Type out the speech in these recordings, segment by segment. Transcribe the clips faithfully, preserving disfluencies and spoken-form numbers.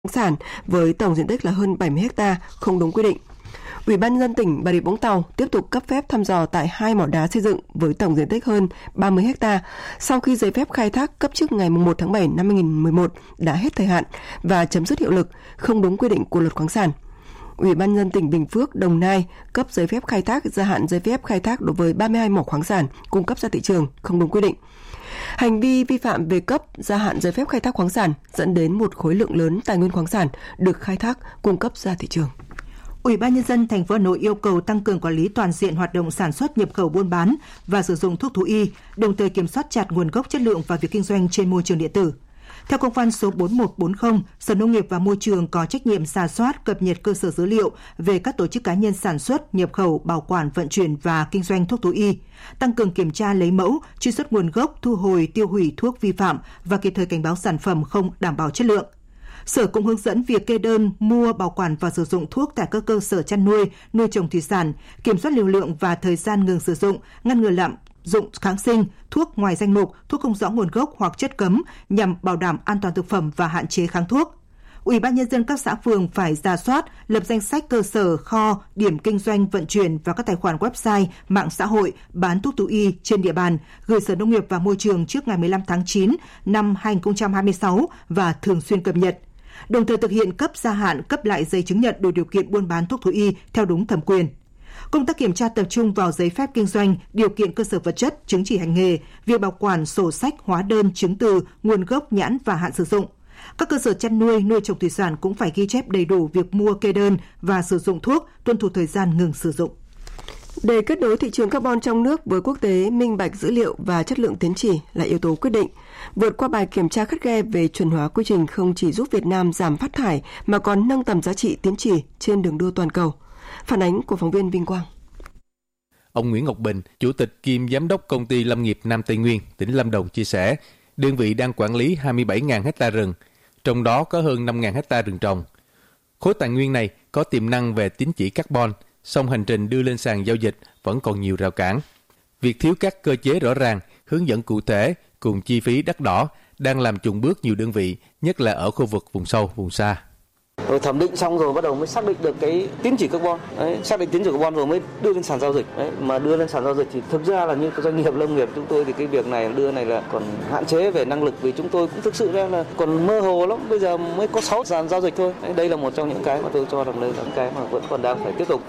sản với tổng diện tích là hơn bảy mươi héc ta không đúng quy định. Ủy ban nhân dân tỉnh Bà Rịa Vũng Tàu tiếp tục cấp phép thăm dò tại hai mỏ đá xây dựng với tổng diện tích hơn ba mươi héc ta sau khi giấy phép khai thác cấp trước ngày mùng một tháng bảy năm hai nghìn không trăm mười một đã hết thời hạn và chấm dứt hiệu lực, không đúng quy định của Luật khoáng sản. Ủy ban nhân dân tỉnh Bình Phước, Đồng Nai cấp giấy phép khai thác gia hạn giấy phép khai thác đối với ba mươi hai mỏ khoáng sản cung cấp ra thị trường không đúng quy định. Hành vi vi phạm về cấp gia hạn giấy phép khai thác khoáng sản dẫn đến một khối lượng lớn tài nguyên khoáng sản được khai thác cung cấp ra thị trường. Ủy ban nhân dân thành phố Hà Nội yêu cầu tăng cường quản lý toàn diện hoạt động sản xuất, nhập khẩu, buôn bán và sử dụng thuốc thú y, đồng thời kiểm soát chặt nguồn gốc, chất lượng và việc kinh doanh trên môi trường điện tử. Theo công văn số bốn một bốn không, Sở Nông nghiệp và Môi trường có trách nhiệm rà soát, cập nhật cơ sở dữ liệu về các tổ chức cá nhân sản xuất, nhập khẩu, bảo quản, vận chuyển và kinh doanh thuốc thú y, tăng cường kiểm tra lấy mẫu, truy xuất nguồn gốc, thu hồi, tiêu hủy thuốc vi phạm và kịp thời cảnh báo sản phẩm không đảm bảo chất lượng. Sở cũng hướng dẫn việc kê đơn, mua, bảo quản và sử dụng thuốc tại các cơ sở chăn nuôi, nuôi trồng thủy sản, kiểm soát liều lượng và thời gian ngừng sử dụng, ngăn ngừa lạm dụng kháng sinh, thuốc ngoài danh mục, thuốc không rõ nguồn gốc hoặc chất cấm nhằm bảo đảm an toàn thực phẩm và hạn chế kháng thuốc. Ủy ban nhân dân các xã phường phải rà soát, lập danh sách cơ sở, kho, điểm kinh doanh, vận chuyển và các tài khoản website, mạng xã hội bán thuốc thú y trên địa bàn, gửi Sở Nông nghiệp và Môi trường trước ngày mười lăm tháng chín năm hai nghìn không trăm hai mươi sáu và thường xuyên cập nhật. Đồng thời thực hiện cấp gia hạn, cấp lại giấy chứng nhận đủ điều kiện buôn bán thuốc thú y theo đúng thẩm quyền. Công tác kiểm tra tập trung vào giấy phép kinh doanh, điều kiện cơ sở vật chất, chứng chỉ hành nghề, việc bảo quản sổ sách, hóa đơn, chứng từ, nguồn gốc, nhãn và hạn sử dụng. Các cơ sở chăn nuôi, nuôi trồng thủy sản cũng phải ghi chép đầy đủ việc mua, kê đơn và sử dụng thuốc, tuân thủ thời gian ngừng sử dụng. Để kết nối thị trường carbon trong nước với quốc tế, minh bạch dữ liệu và chất lượng tín chỉ là yếu tố quyết định. Vượt qua bài kiểm tra khắt khe về chuẩn hóa quy trình không chỉ giúp Việt Nam giảm phát thải mà còn nâng tầm giá trị tín chỉ trên đường đua toàn cầu. Phản ánh của phóng viên Vinh Quang. Ông Nguyễn Ngọc Bình, Chủ tịch kiêm Giám đốc Công ty Lâm nghiệp Nam Tây Nguyên, tỉnh Lâm Đồng chia sẻ, đơn vị đang quản lý hai mươi bảy nghìn ha rừng, trong đó có hơn năm nghìn ha rừng trồng. Khối tài nguyên này có tiềm năng về tín chỉ carbon, song hành trình đưa lên sàn giao dịch vẫn còn nhiều rào cản. Việc thiếu các cơ chế rõ ràng, hướng dẫn cụ thể cùng chi phí đắt đỏ đang làm chùn bước nhiều đơn vị, nhất là ở khu vực vùng sâu, vùng xa. Rồi thẩm định xong rồi bắt đầu mới xác định được cái tín chỉ carbon, đấy, xác định tín chỉ carbon rồi mới đưa lên sàn giao dịch. Đấy, mà đưa lên sàn giao dịch thì thực ra là như doanh nghiệp lâm nghiệp chúng tôi thì cái việc này đưa này là còn hạn chế về năng lực, vì chúng tôi cũng thực sự ra là còn mơ hồ lắm, bây giờ mới có sáu sàn giao dịch thôi. Đấy, đây là một trong những cái mà tôi cho rằng đây là những cái mà vẫn còn đang phải tiếp tục.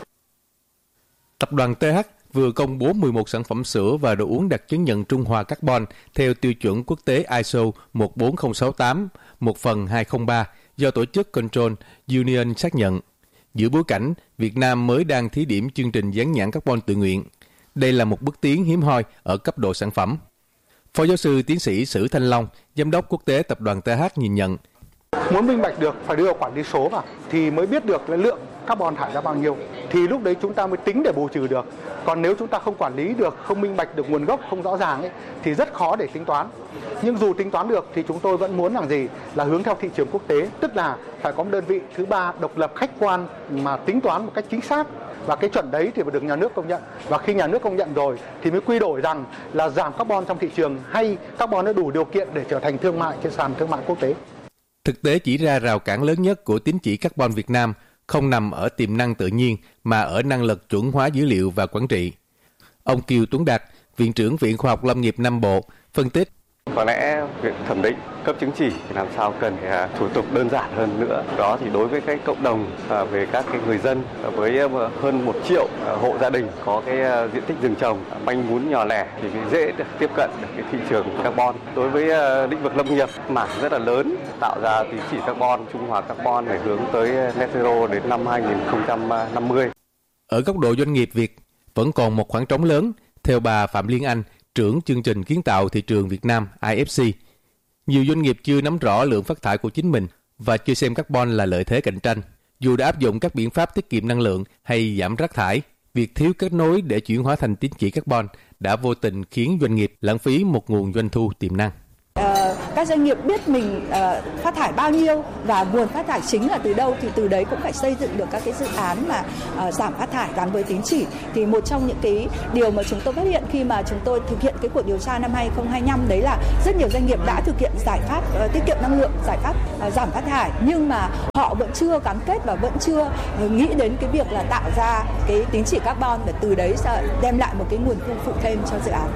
Tập đoàn tê hát vừa công bố mười một sản phẩm sữa và đồ uống đạt chứng nhận trung hòa carbon theo tiêu chuẩn quốc tế i ét o một bốn không sáu tám một phần hai không ba do tổ chức Control Union xác nhận. Giữa bối cảnh, Việt Nam mới đang thí điểm chương trình dán nhãn carbon tự nguyện. Đây là một bước tiến hiếm hoi ở cấp độ sản phẩm. Phó giáo sư tiến sĩ Sử Thanh Long, Giám đốc quốc tế Tập đoàn tê hát nhìn nhận. Muốn minh bạch được phải đưa quản lý số vào thì mới biết được là lượng carbon thải ra bao nhiêu, thì lúc đấy chúng ta mới tính để bù trừ được. Còn nếu chúng ta không quản lý được, không minh bạch được nguồn gốc, không rõ ràng ấy, thì rất khó để tính toán. Nhưng dù tính toán được thì chúng tôi vẫn muốn làm gì là hướng theo thị trường quốc tế, tức là phải có một đơn vị thứ ba độc lập, khách quan mà tính toán một cách chính xác, và cái chuẩn đấy thì phải được nhà nước công nhận. Và khi nhà nước công nhận rồi thì mới quy đổi rằng là giảm carbon trong thị trường hay carbon nó đủ điều kiện để trở thành thương mại trên sàn thương mại quốc tế. Thực tế chỉ ra rào cản lớn nhất của tín chỉ carbon Việt Nam không nằm ở tiềm năng tự nhiên mà ở năng lực chuẩn hóa dữ liệu và quản trị. Ông Kiều Tuấn Đạt, Viện trưởng Viện Khoa học Lâm nghiệp Nam Bộ, phân tích. Có lẽ việc thẩm định cấp chứng chỉ làm sao cần thủ tục đơn giản hơn nữa. Đó thì đối với cái cộng đồng về các cái người dân với hơn một triệu hộ gia đình có cái diện tích rừng trồng manh mún nhỏ lẻ thì dễ được tiếp cận được cái thị trường carbon. Đối với lĩnh vực lâm nghiệp mảng rất là lớn, tạo ra tín chỉ carbon, trung hòa carbon để hướng tới net zero đến năm hai nghìn không trăm năm mươi. Ở góc độ doanh nghiệp Việt vẫn còn một khoảng trống lớn, theo bà Phạm Liên Anh, trưởng chương trình kiến tạo thị trường Việt Nam i ép xê. Nhiều doanh nghiệp chưa nắm rõ lượng phát thải của chính mình và chưa xem carbon là lợi thế cạnh tranh. Dù đã áp dụng các biện pháp tiết kiệm năng lượng hay giảm rác thải, việc thiếu kết nối để chuyển hóa thành tín chỉ carbon đã vô tình khiến doanh nghiệp lãng phí một nguồn doanh thu tiềm năng. À, các các doanh nghiệp biết mình uh, phát thải bao nhiêu và nguồn phát thải chính là từ đâu, thì từ đấy cũng phải xây dựng được các cái dự án mà uh, giảm phát thải gắn với tín chỉ. Thì một trong những cái điều mà chúng tôi phát hiện khi mà chúng tôi thực hiện cái cuộc điều tra năm hai không hai lăm đấy là rất nhiều doanh nghiệp đã thực hiện giải pháp uh, tiết kiệm năng lượng, giải pháp uh, giảm phát thải, nhưng mà họ vẫn chưa gắn kết và vẫn chưa uh, nghĩ đến cái việc là tạo ra cái tín chỉ carbon để từ đấy đem lại một cái nguồn cung phụ thêm cho dự án.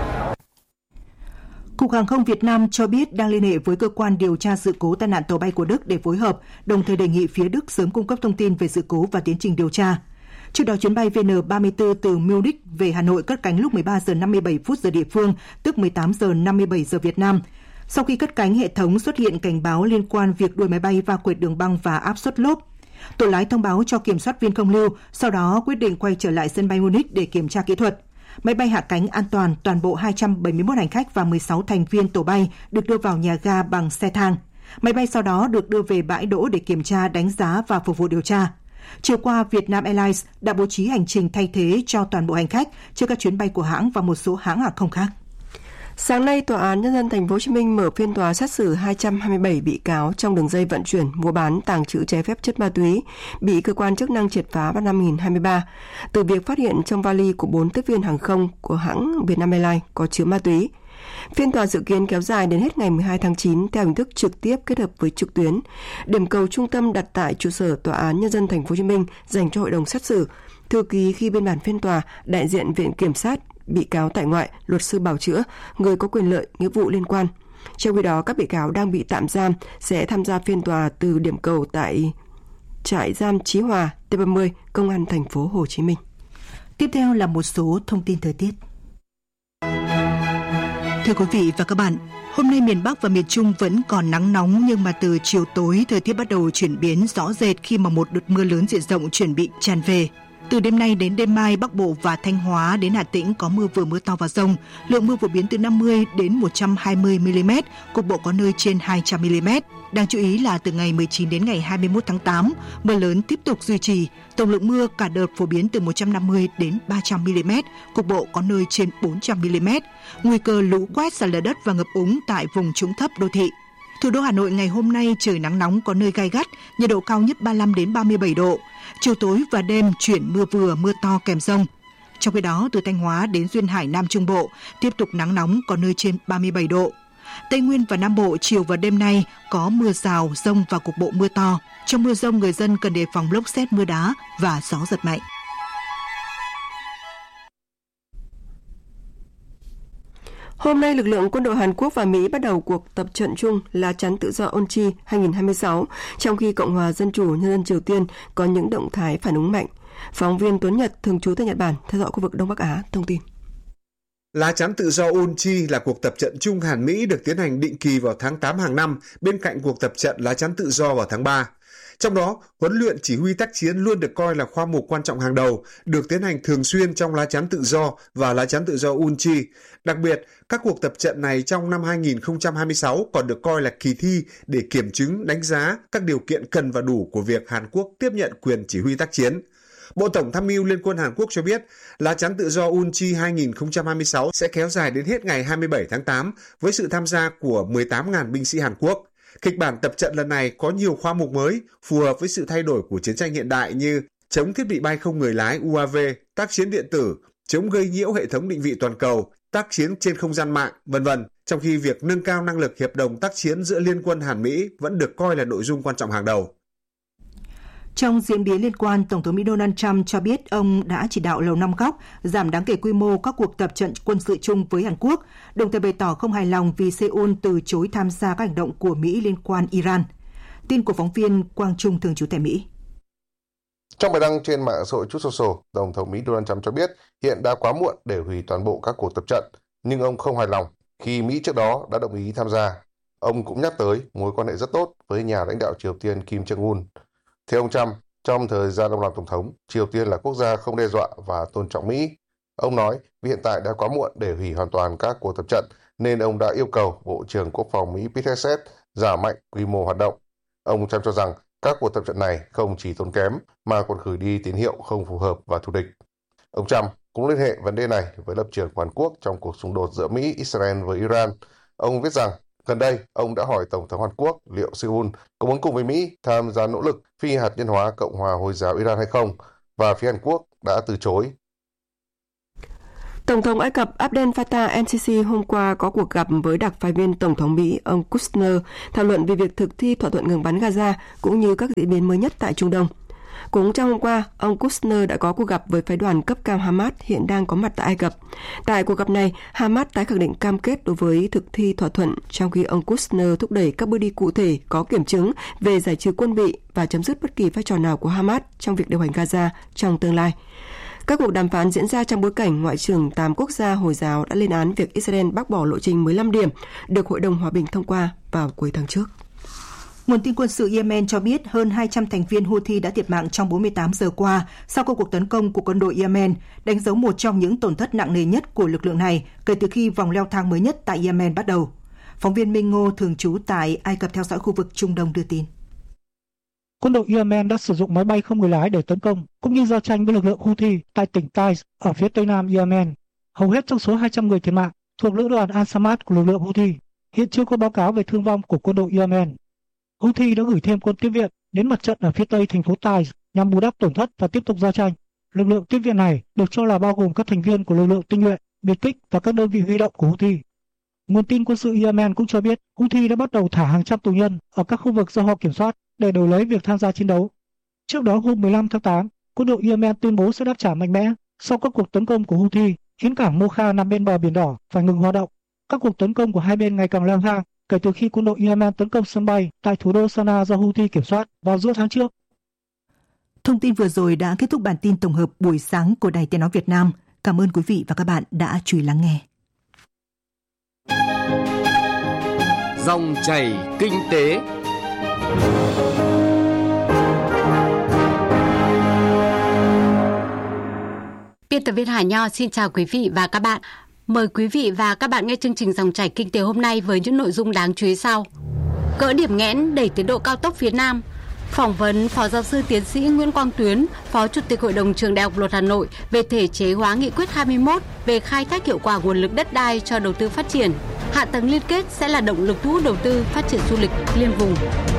Cục Hàng không Việt Nam cho biết đang liên hệ với cơ quan điều tra sự cố tai nạn tàu bay của Đức để phối hợp, đồng thời đề nghị phía Đức sớm cung cấp thông tin về sự cố và tiến trình điều tra. Trước đó, chuyến bay vê en ba mươi tư từ Munich về Hà Nội cất cánh lúc mười ba giờ năm mươi bảy phút giờ địa phương, tức mười tám giờ năm mươi bảy giờ Việt Nam. Sau khi cất cánh, hệ thống xuất hiện cảnh báo liên quan việc đuôi máy bay va quệt đường băng và áp suất lốp. Tổ lái thông báo cho kiểm soát viên không lưu, sau đó quyết định quay trở lại sân bay Munich để kiểm tra kỹ thuật. Máy bay hạ cánh an toàn, toàn bộ hai trăm bảy mươi mốt hành khách và mười sáu thành viên tổ bay được đưa vào nhà ga bằng xe thang. Máy bay sau đó được đưa về bãi đỗ để kiểm tra, đánh giá và phục vụ điều tra. Chiều qua, Vietnam Airlines đã bố trí hành trình thay thế cho toàn bộ hành khách trên các chuyến bay của hãng và một số hãng hàng không khác. Sáng nay, Tòa án Nhân dân Thành phố Hồ Chí Minh mở phiên tòa xét xử hai trăm hai mươi bảy bị cáo trong đường dây vận chuyển, mua bán, tàng trữ trái phép chất ma túy bị cơ quan chức năng triệt phá vào năm hai không hai ba. Từ việc phát hiện trong vali của bốn tiếp viên hàng không của hãng Vietnam Airlines có chứa ma túy. Phiên tòa dự kiến kéo dài đến hết ngày mười hai tháng chín theo hình thức trực tiếp kết hợp với trực tuyến. Điểm cầu trung tâm đặt tại trụ sở Tòa án Nhân dân Thành phố Hồ Chí Minh dành cho hội đồng xét xử. Thư ký khi biên bản phiên tòa, đại diện Viện Kiểm sát, bị cáo tại ngoại, luật sư bào chữa, người có quyền lợi, nghĩa vụ liên quan. Trong khi đó, các bị cáo đang bị tạm giam sẽ tham gia phiên tòa từ điểm cầu tại trại giam Chí Hòa, T ba mươi, Công an Thành phố Hồ Chí Minh. Tiếp theo là một số thông tin thời tiết. Thưa quý vị và các bạn, hôm nay miền Bắc và miền Trung vẫn còn nắng nóng, nhưng mà từ chiều tối thời tiết bắt đầu chuyển biến rõ rệt khi mà một đợt mưa lớn diện rộng chuẩn bị tràn về. Từ đêm nay đến đêm mai, Bắc Bộ và Thanh Hóa đến Hà Tĩnh có mưa vừa mưa to và dông. Lượng mưa phổ biến từ năm mươi đến một trăm hai mươi mi-li-mét, cục bộ có nơi trên hai trăm mi-li-mét. Đáng chú ý là từ ngày mười chín đến ngày hai mươi mốt tháng tám, mưa lớn tiếp tục duy trì. Tổng lượng mưa cả đợt phổ biến từ một trăm năm mươi đến ba trăm mi-li-mét, cục bộ có nơi trên bốn trăm mi-li-mét. Nguy cơ lũ quét, sạt lở đất và ngập úng tại vùng trũng thấp đô thị. Thủ đô Hà Nội ngày hôm nay trời nắng nóng, có nơi gay gắt, nhiệt độ cao nhất ba mươi lăm đến ba mươi bảy độ. Chiều tối và đêm chuyển mưa vừa, mưa to kèm dông. Trong khi đó, từ Thanh Hóa đến Duyên Hải Nam Trung Bộ tiếp tục nắng nóng, có nơi trên ba mươi bảy độ. Tây Nguyên và Nam Bộ chiều và đêm nay có mưa rào, dông và cục bộ mưa to. Trong mưa dông, người dân cần đề phòng lốc sét, mưa đá và gió giật mạnh. Hôm nay, lực lượng quân đội Hàn Quốc và Mỹ bắt đầu cuộc tập trận chung lá chắn tự do Onchi hai không hai sáu, trong khi Cộng hòa Dân chủ Nhân dân Triều Tiên có những động thái phản ứng mạnh. Phóng viên Tuấn Nhật, thường trú tại Nhật Bản, theo dõi khu vực Đông Bắc Á, thông tin. Lá chắn tự do Onchi là cuộc tập trận chung Hàn-Mỹ được tiến hành định kỳ vào tháng tám hàng năm, bên cạnh cuộc tập trận lá chắn tự do vào tháng ba. Trong đó, huấn luyện chỉ huy tác chiến luôn được coi là khoa mục quan trọng hàng đầu, được tiến hành thường xuyên trong lá chắn tự do và lá chắn tự do Onchi. Đặc biệt, các cuộc tập trận này trong năm hai không hai sáu còn được coi là kỳ thi để kiểm chứng, đánh giá các điều kiện cần và đủ của việc Hàn Quốc tiếp nhận quyền chỉ huy tác chiến. Bộ Tổng tham mưu Liên quân Hàn Quốc cho biết, lá chắn tự do Onchi hai không hai sáu sẽ kéo dài đến hết ngày hai mươi bảy tháng tám với sự tham gia của mười tám nghìn binh sĩ Hàn Quốc. Kịch bản tập trận lần này có nhiều khoa mục mới, phù hợp với sự thay đổi của chiến tranh hiện đại như chống thiết bị bay không người lái U A V, tác chiến điện tử, chống gây nhiễu hệ thống định vị toàn cầu, tác chiến trên không gian mạng, vân vân. Trong khi việc nâng cao năng lực hiệp đồng tác chiến giữa Liên quân Hàn-Mỹ vẫn được coi là nội dung quan trọng hàng đầu. Trong diễn biến liên quan, Tổng thống Mỹ Donald Trump cho biết ông đã chỉ đạo Lầu Năm Góc giảm đáng kể quy mô các cuộc tập trận quân sự chung với Hàn Quốc, đồng thời bày tỏ không hài lòng vì Seoul từ chối tham gia các hành động của Mỹ liên quan Iran. Tin của phóng viên Quang Trung, thường trú tại Mỹ. Trong bài đăng trên mạng xã hội Truth Social, Tổng thống Mỹ Donald Trump cho biết hiện đã quá muộn để hủy toàn bộ các cuộc tập trận, nhưng ông không hài lòng khi Mỹ trước đó đã đồng ý tham gia. Ông cũng nhắc tới mối quan hệ rất tốt với nhà lãnh đạo Triều Tiên Kim Jong-un. Theo ông Trump, trong thời gian ông làm Tổng thống, Triều Tiên là quốc gia không đe dọa và tôn trọng Mỹ. Ông nói vì hiện tại đã quá muộn để hủy hoàn toàn các cuộc tập trận, nên ông đã yêu cầu Bộ trưởng Quốc phòng Mỹ Pete Hegseth giảm mạnh quy mô hoạt động. Ông Trump cho rằng các cuộc tập trận này không chỉ tốn kém mà còn gửi đi tín hiệu không phù hợp và thù địch. Ông Trump cũng liên hệ vấn đề này với lập trường của Hàn Quốc trong cuộc xung đột giữa Mỹ, Israel và Iran. Ông viết rằng Gần đây, ông đã hỏi Tổng thống Hàn Quốc liệu Seoul có muốn cùng với Mỹ tham gia nỗ lực phi hạt nhân hóa Cộng hòa Hồi giáo Iran hay không, và phía Hàn Quốc đã từ chối. Tổng thống Ai Cập Abdel Fattah el-Sisi hôm qua có cuộc gặp với đặc phái viên Tổng thống Mỹ ông Kushner thảo luận về việc thực thi thỏa thuận ngừng bắn Gaza cũng như các diễn biến mới nhất tại Trung Đông. Cũng trong hôm qua, ông Kushner đã có cuộc gặp với phái đoàn cấp cao Hamas hiện đang có mặt tại Ai Cập. Tại cuộc gặp này, Hamas tái khẳng định cam kết đối với thực thi thỏa thuận, trong khi ông Kushner thúc đẩy các bước đi cụ thể có kiểm chứng về giải trừ quân bị và chấm dứt bất kỳ vai trò nào của Hamas trong việc điều hành Gaza trong tương lai. Các cuộc đàm phán diễn ra trong bối cảnh Ngoại trưởng tám quốc gia Hồi giáo đã lên án việc Israel bác bỏ lộ trình mười lăm điểm được Hội đồng Hòa bình thông qua vào cuối tháng trước. Nguồn tin quân sự Yemen cho biết hơn hai trăm thành viên Houthi đã thiệt mạng trong bốn mươi tám giờ qua sau cuộc tấn công của quân đội Yemen, đánh dấu một trong những tổn thất nặng nề nhất của lực lượng này kể từ khi vòng leo thang mới nhất tại Yemen bắt đầu. Phóng viên Minh Ngô thường trú tại Ai Cập theo dõi khu vực Trung Đông đưa tin. Quân đội Yemen đã sử dụng máy bay không người lái để tấn công, cũng như giao tranh với lực lượng Houthi tại tỉnh Taiz ở phía tây nam Yemen. Hầu hết trong số hai trăm người thiệt mạng thuộc lữ đoàn Al-Samad của lực lượng Houthi. Hiện chưa có báo cáo về thương vong của quân đội Yemen. Houthi đã gửi thêm quân tiếp viện đến mặt trận ở phía tây thành phố Taiz nhằm bù đắp tổn thất và tiếp tục giao tranh. Lực lượng tiếp viện này được cho là bao gồm các thành viên của lực lượng tinh nhuệ, biệt kích và các đơn vị huy động của Houthi. Nguồn tin quân sự Yemen cũng cho biết Houthi đã bắt đầu thả hàng trăm tù nhân ở các khu vực do họ kiểm soát để đổi lấy việc tham gia chiến đấu. Trước đó hôm mười lăm tháng tám, quân đội Yemen tuyên bố sẽ đáp trả mạnh mẽ sau các cuộc tấn công của Houthi khiến cảng Mocha nằm bên bờ biển đỏ phải ngừng hoạt động. Các cuộc tấn công của hai bên ngày càng leo thang kể từ khi quân đội Yemen tấn công sân bay tại thủ đô Sanaa do Houthi kiểm soát vào giữa tháng trước. Thông tin vừa rồi đã kết thúc bản tin tổng hợp buổi sáng của Đài Tiếng nói Việt Nam. Cảm ơn quý vị và các bạn đã chú ý lắng nghe. Dòng chảy kinh tế. Biên tập viên Hà Nho xin chào quý vị và các bạn. Mời quý vị và các bạn nghe chương trình Dòng chảy kinh tế hôm nay với những nội dung đáng chú ý sau. Gỡ điểm nghẽn đẩy tiến độ cao tốc phía Nam. Phỏng vấn Phó Giáo sư Tiến sĩ Nguyễn Quang Tuyến, Phó Chủ tịch Hội đồng Trường Đại học Luật Hà Nội về thể chế hóa nghị quyết hai mươi mốt về khai thác hiệu quả nguồn lực đất đai cho đầu tư phát triển. Hạ tầng liên kết sẽ là động lực thu hút đầu tư phát triển du lịch liên vùng.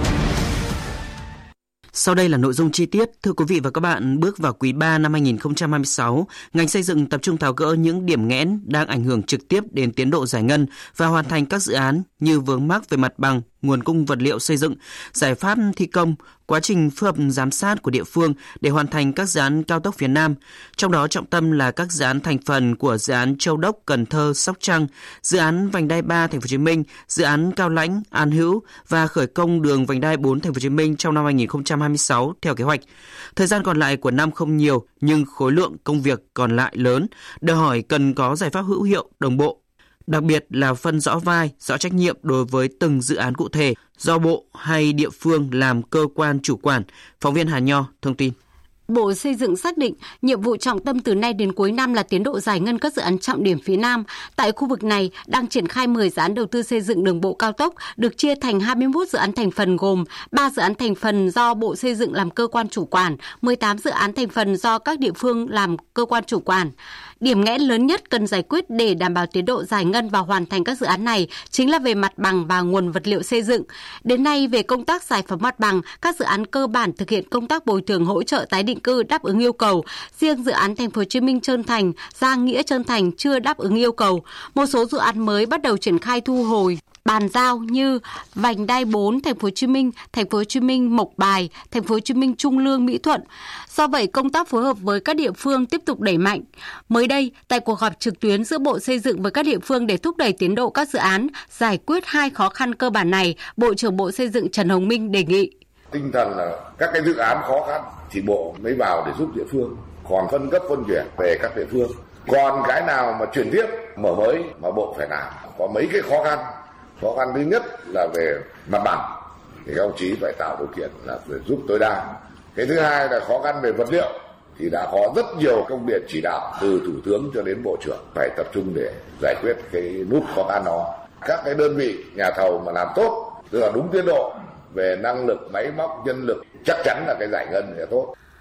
Sau đây là nội dung chi tiết. Thưa quý vị và các bạn, bước vào quý ba năm hai nghìn không trăm hai mươi sáu, ngành xây dựng tập trung tháo gỡ những điểm nghẽn đang ảnh hưởng trực tiếp đến tiến độ giải ngân và hoàn thành các dự án như vướng mắc về mặt bằng, nguồn cung vật liệu xây dựng, giải pháp thi công, quá trình phối hợp giám sát của địa phương để hoàn thành các dự án cao tốc phía Nam. Trong đó trọng tâm là các dự án thành phần của dự án Châu Đốc, Cần Thơ, Sóc Trăng, dự án vành đai ba Thành phố Hồ Chí Minh, dự án Cao Lãnh, An Hữu và khởi công đường vành đai bốn Thành phố Hồ Chí Minh trong năm hai nghìn không trăm hai mươi sáu theo kế hoạch. Thời gian còn lại của năm không nhiều nhưng khối lượng công việc còn lại lớn, đòi hỏi cần có giải pháp hữu hiệu, đồng bộ. Đặc biệt là phân rõ vai, rõ trách nhiệm đối với từng dự án cụ thể do Bộ hay địa phương làm cơ quan chủ quản. Phóng viên Hà Nho thông tin. Bộ Xây dựng xác định nhiệm vụ trọng tâm từ nay đến cuối năm là tiến độ giải ngân các dự án trọng điểm phía Nam. Tại khu vực này đang triển khai mười dự án đầu tư xây dựng đường bộ cao tốc được chia thành hai mươi mốt dự án thành phần gồm ba dự án thành phần do Bộ Xây dựng làm cơ quan chủ quản, mười tám dự án thành phần do các địa phương làm cơ quan chủ quản. Điểm nghẽn lớn nhất cần giải quyết để đảm bảo tiến độ giải ngân và hoàn thành các dự án này chính là về mặt bằng và nguồn vật liệu xây dựng. Đến nay, về công tác giải phóng mặt bằng, các dự án cơ bản thực hiện công tác bồi thường hỗ trợ tái định cư đáp ứng yêu cầu. Riêng dự án Thành phố Hồ Chí Minh Trơn Thành, Giang Nghĩa Trơn Thành chưa đáp ứng yêu cầu. Một số dự án mới bắt đầu triển khai thu hồi, bàn giao như vành đai bốn Thành phố Hồ Chí Minh, Thành phố Hồ Chí Minh Mộc Bài, Thành phố Hồ Chí Minh Trung Lương Mỹ Thuận. Do vậy, công tác phối hợp với các địa phương tiếp tục đẩy mạnh. Mới đây, tại cuộc họp trực tuyến giữa Bộ Xây dựng với các địa phương để thúc đẩy tiến độ các dự án, giải quyết hai khó khăn cơ bản này, Bộ trưởng Bộ Xây dựng Trần Hồng Minh đề nghị. Tinh thần là các cái dự án khó khăn thì Bộ mới vào để giúp địa phương, còn phân cấp phân chuyển về các địa phương. Còn cái nào mà chuyển tiếp, mở mới mà Bộ phải làm, có mấy cái khó khăn. Khó khăn thứ nhất là về mặt bằng, thì các ông chí phải tạo điều kiện là phải giúp tối đa. Cái thứ hai là khó khăn về vật liệu, thì đã có rất nhiều công điện chỉ đạo từ Thủ tướng cho đến Bộ trưởng phải tập trung để giải quyết cái nút khó khăn đó. Các cái đơn vị nhà thầu mà làm tốt, tức là đúng tiến độ về năng lực, máy móc, nhân lực, chắc chắn là cái giải ngân sẽ tốt.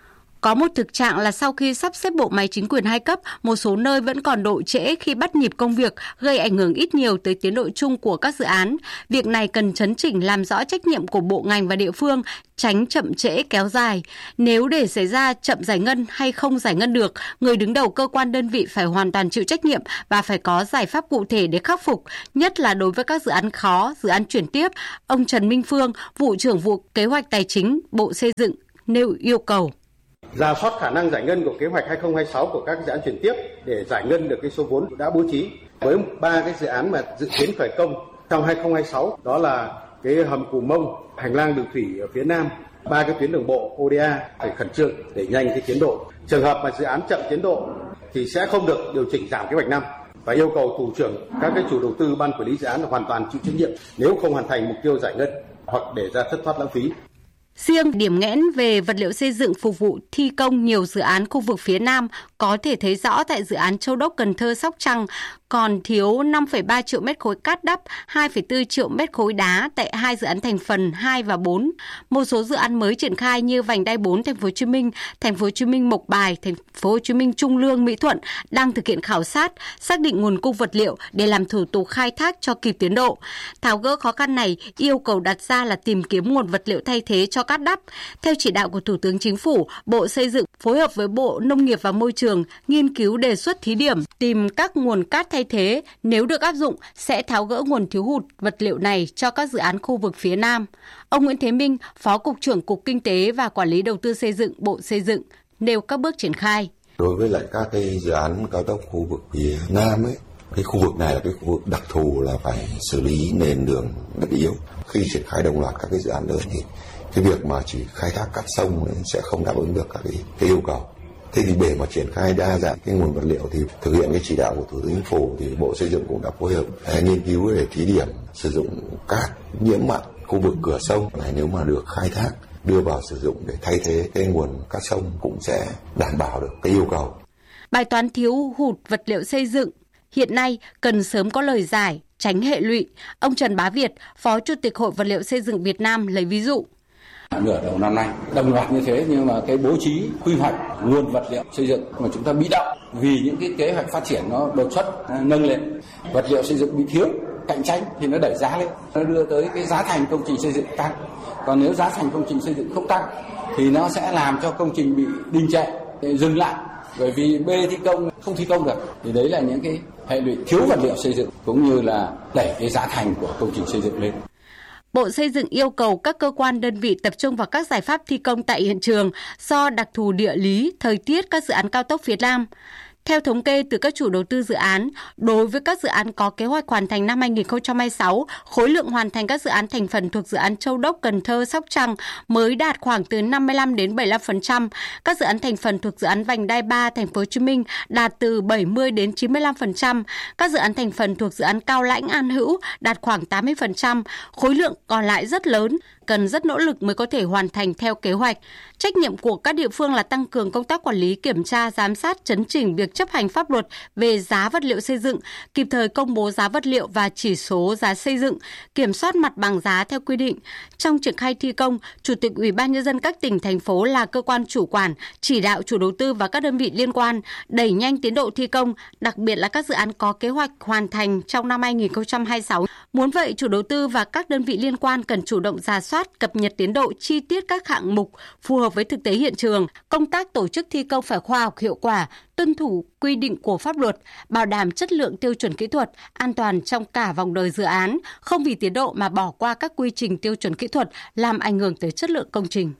Có một thực trạng là sau khi sắp xếp bộ máy chính quyền hai cấp, một số nơi vẫn còn độ trễ khi bắt nhịp công việc, gây ảnh hưởng ít nhiều tới tiến độ chung của các dự án. Việc này cần chấn chỉnh làm rõ trách nhiệm của bộ ngành và địa phương, tránh chậm trễ kéo dài. Nếu để xảy ra chậm giải ngân hay không giải ngân được, người đứng đầu cơ quan đơn vị phải hoàn toàn chịu trách nhiệm và phải có giải pháp cụ thể để khắc phục, nhất là đối với các dự án khó, dự án chuyển tiếp. Ông Trần Minh Phương, vụ trưởng vụ kế hoạch tài chính, Bộ Xây dựng nêu yêu cầu. Rà soát khả năng giải ngân của kế hoạch hai không hai sáu của các dự án chuyển tiếp để giải ngân được cái số vốn đã bố trí. Với ba cái dự án mà dự kiến khởi công trong hai không hai sáu, đó là cái hầm Cù Mông, hành lang đường thủy ở phía Nam, ba cái tuyến đường bộ ô đê a phải khẩn trương để nhanh cái tiến độ. Trường hợp mà dự án chậm tiến độ thì sẽ không được điều chỉnh giảm kế hoạch năm và yêu cầu thủ trưởng các cái chủ đầu tư, ban quản lý dự án hoàn toàn chịu trách nhiệm nếu không hoàn thành mục tiêu giải ngân hoặc để ra thất thoát lãng phí. Riêng điểm nghẽn về vật liệu xây dựng phục vụ thi công nhiều dự án khu vực phía Nam có thể thấy rõ tại dự án Châu Đốc, Cần Thơ, Sóc Trăng, còn thiếu năm phẩy ba triệu mét khối cát đắp, hai phẩy bốn triệu mét khối đá tại hai dự án thành phần hai và bốn. Một số dự án mới triển khai như vành đai bốn Thành phố Hồ Chí Minh, Thành phố Hồ Chí Minh Mộc Bài, Thành phố Hồ Chí Minh Trung Lương, Mỹ Thuận đang thực hiện khảo sát, xác định nguồn cung vật liệu để làm thủ tục khai thác cho kịp tiến độ. Tháo gỡ khó khăn này, yêu cầu đặt ra là tìm kiếm nguồn vật liệu thay thế cho cát đắp. Theo chỉ đạo của Thủ tướng Chính phủ, Bộ Xây dựng phối hợp với Bộ Nông nghiệp và Môi trường nghiên cứu đề xuất thí điểm tìm các nguồn cát thay thế, nếu được áp dụng sẽ tháo gỡ nguồn thiếu hụt vật liệu này cho các dự án khu vực phía Nam. Ông Nguyễn Thế Minh, Phó Cục trưởng Cục Kinh tế và Quản lý Đầu tư xây dựng, Bộ Xây dựng nêu các bước triển khai. Đối với lại các cái dự án cao tốc khu vực phía Nam ấy, cái khu vực này là cái khu vực đặc thù là phải xử lý nền đường đất yếu. Khi triển khai đồng loạt các cái dự án lớn thì cái việc mà chỉ khai thác cát sông sẽ không đáp ứng được các cái, cái yêu cầu. Thế thì để mà triển khai đa dạng cái nguồn vật liệu thì thực hiện cái chỉ đạo của Thủ tướng Chính phủ thì Bộ Xây dựng cũng đã phối hợp để nghiên cứu để thí điểm sử dụng cát nhiễm mặn khu vực cửa sông này, nếu mà được khai thác đưa vào sử dụng để thay thế cái nguồn cát sông cũng sẽ đảm bảo được cái yêu cầu. Bài toán thiếu hụt vật liệu xây dựng hiện nay cần sớm có lời giải, tránh hệ lụy. Ông Trần Bá Việt, Phó Chủ tịch Hội Vật liệu Xây dựng Việt Nam lấy ví dụ. Nửa đầu năm nay đồng loạt như thế nhưng mà cái bố trí quy hoạch nguồn vật liệu xây dựng mà chúng ta bị động vì những cái kế hoạch phát triển nó đột xuất nâng lên, vật liệu xây dựng bị thiếu, cạnh tranh thì nó đẩy giá lên, nó đưa tới cái giá thành công trình xây dựng tăng. Còn nếu giá thành công trình xây dựng không tăng thì nó sẽ làm cho công trình bị đình trệ, dừng lại, bởi vì B thi công không thi công được. Thì đấy là những cái hệ lụy thiếu vật liệu xây dựng cũng như là đẩy cái giá thành của công trình xây dựng lên. Bộ Xây dựng yêu cầu các cơ quan đơn vị tập trung vào các giải pháp thi công tại hiện trường do đặc thù địa lý, thời tiết các dự án cao tốc phía Nam. Theo thống kê từ các chủ đầu tư dự án, đối với các dự án có kế hoạch hoàn thành năm hai không hai sáu, khối lượng hoàn thành các dự án thành phần thuộc dự án Châu Đốc, Cần Thơ, Sóc Trăng mới đạt khoảng từ năm mươi lăm đến bảy mươi lăm phần trăm. Các dự án thành phần thuộc dự án vành đai ba Thành phố Hồ Chí Minh đạt từ bảy mươi đến chín mươi lăm phần trăm. Các dự án thành phần thuộc dự án Cao Lãnh, An Hữu đạt khoảng tám mươi phần trăm. Khối lượng còn lại rất lớn, cần rất nỗ lực mới có thể hoàn thành theo kế hoạch. Trách nhiệm của các địa phương là tăng cường công tác quản lý, kiểm tra, giám sát, chấn chỉnh việc chấp hành pháp luật về giá vật liệu xây dựng, kịp thời công bố giá vật liệu và chỉ số giá xây dựng, kiểm soát mặt bằng giá theo quy định. Trong triển khai thi công, Chủ tịch Ủy ban Nhân dân các tỉnh, thành phố là cơ quan chủ quản, chỉ đạo chủ đầu tư và các đơn vị liên quan đẩy nhanh tiến độ thi công, đặc biệt là các dự án có kế hoạch hoàn thành trong năm hai không hai sáu. Muốn vậy, chủ đầu tư và các đơn vị liên quan cần chủ động rà soát, cập nhật tiến độ chi tiết các hạng mục phù hợp với thực tế hiện trường. Công tác tổ chức thi công phải khoa học, hiệu quả, tuân thủ quy định của pháp luật, bảo đảm chất lượng, tiêu chuẩn kỹ thuật, an toàn trong cả vòng đời dự án, không vì tiến độ mà bỏ qua các quy trình tiêu chuẩn kỹ thuật làm ảnh hưởng tới chất lượng công trình.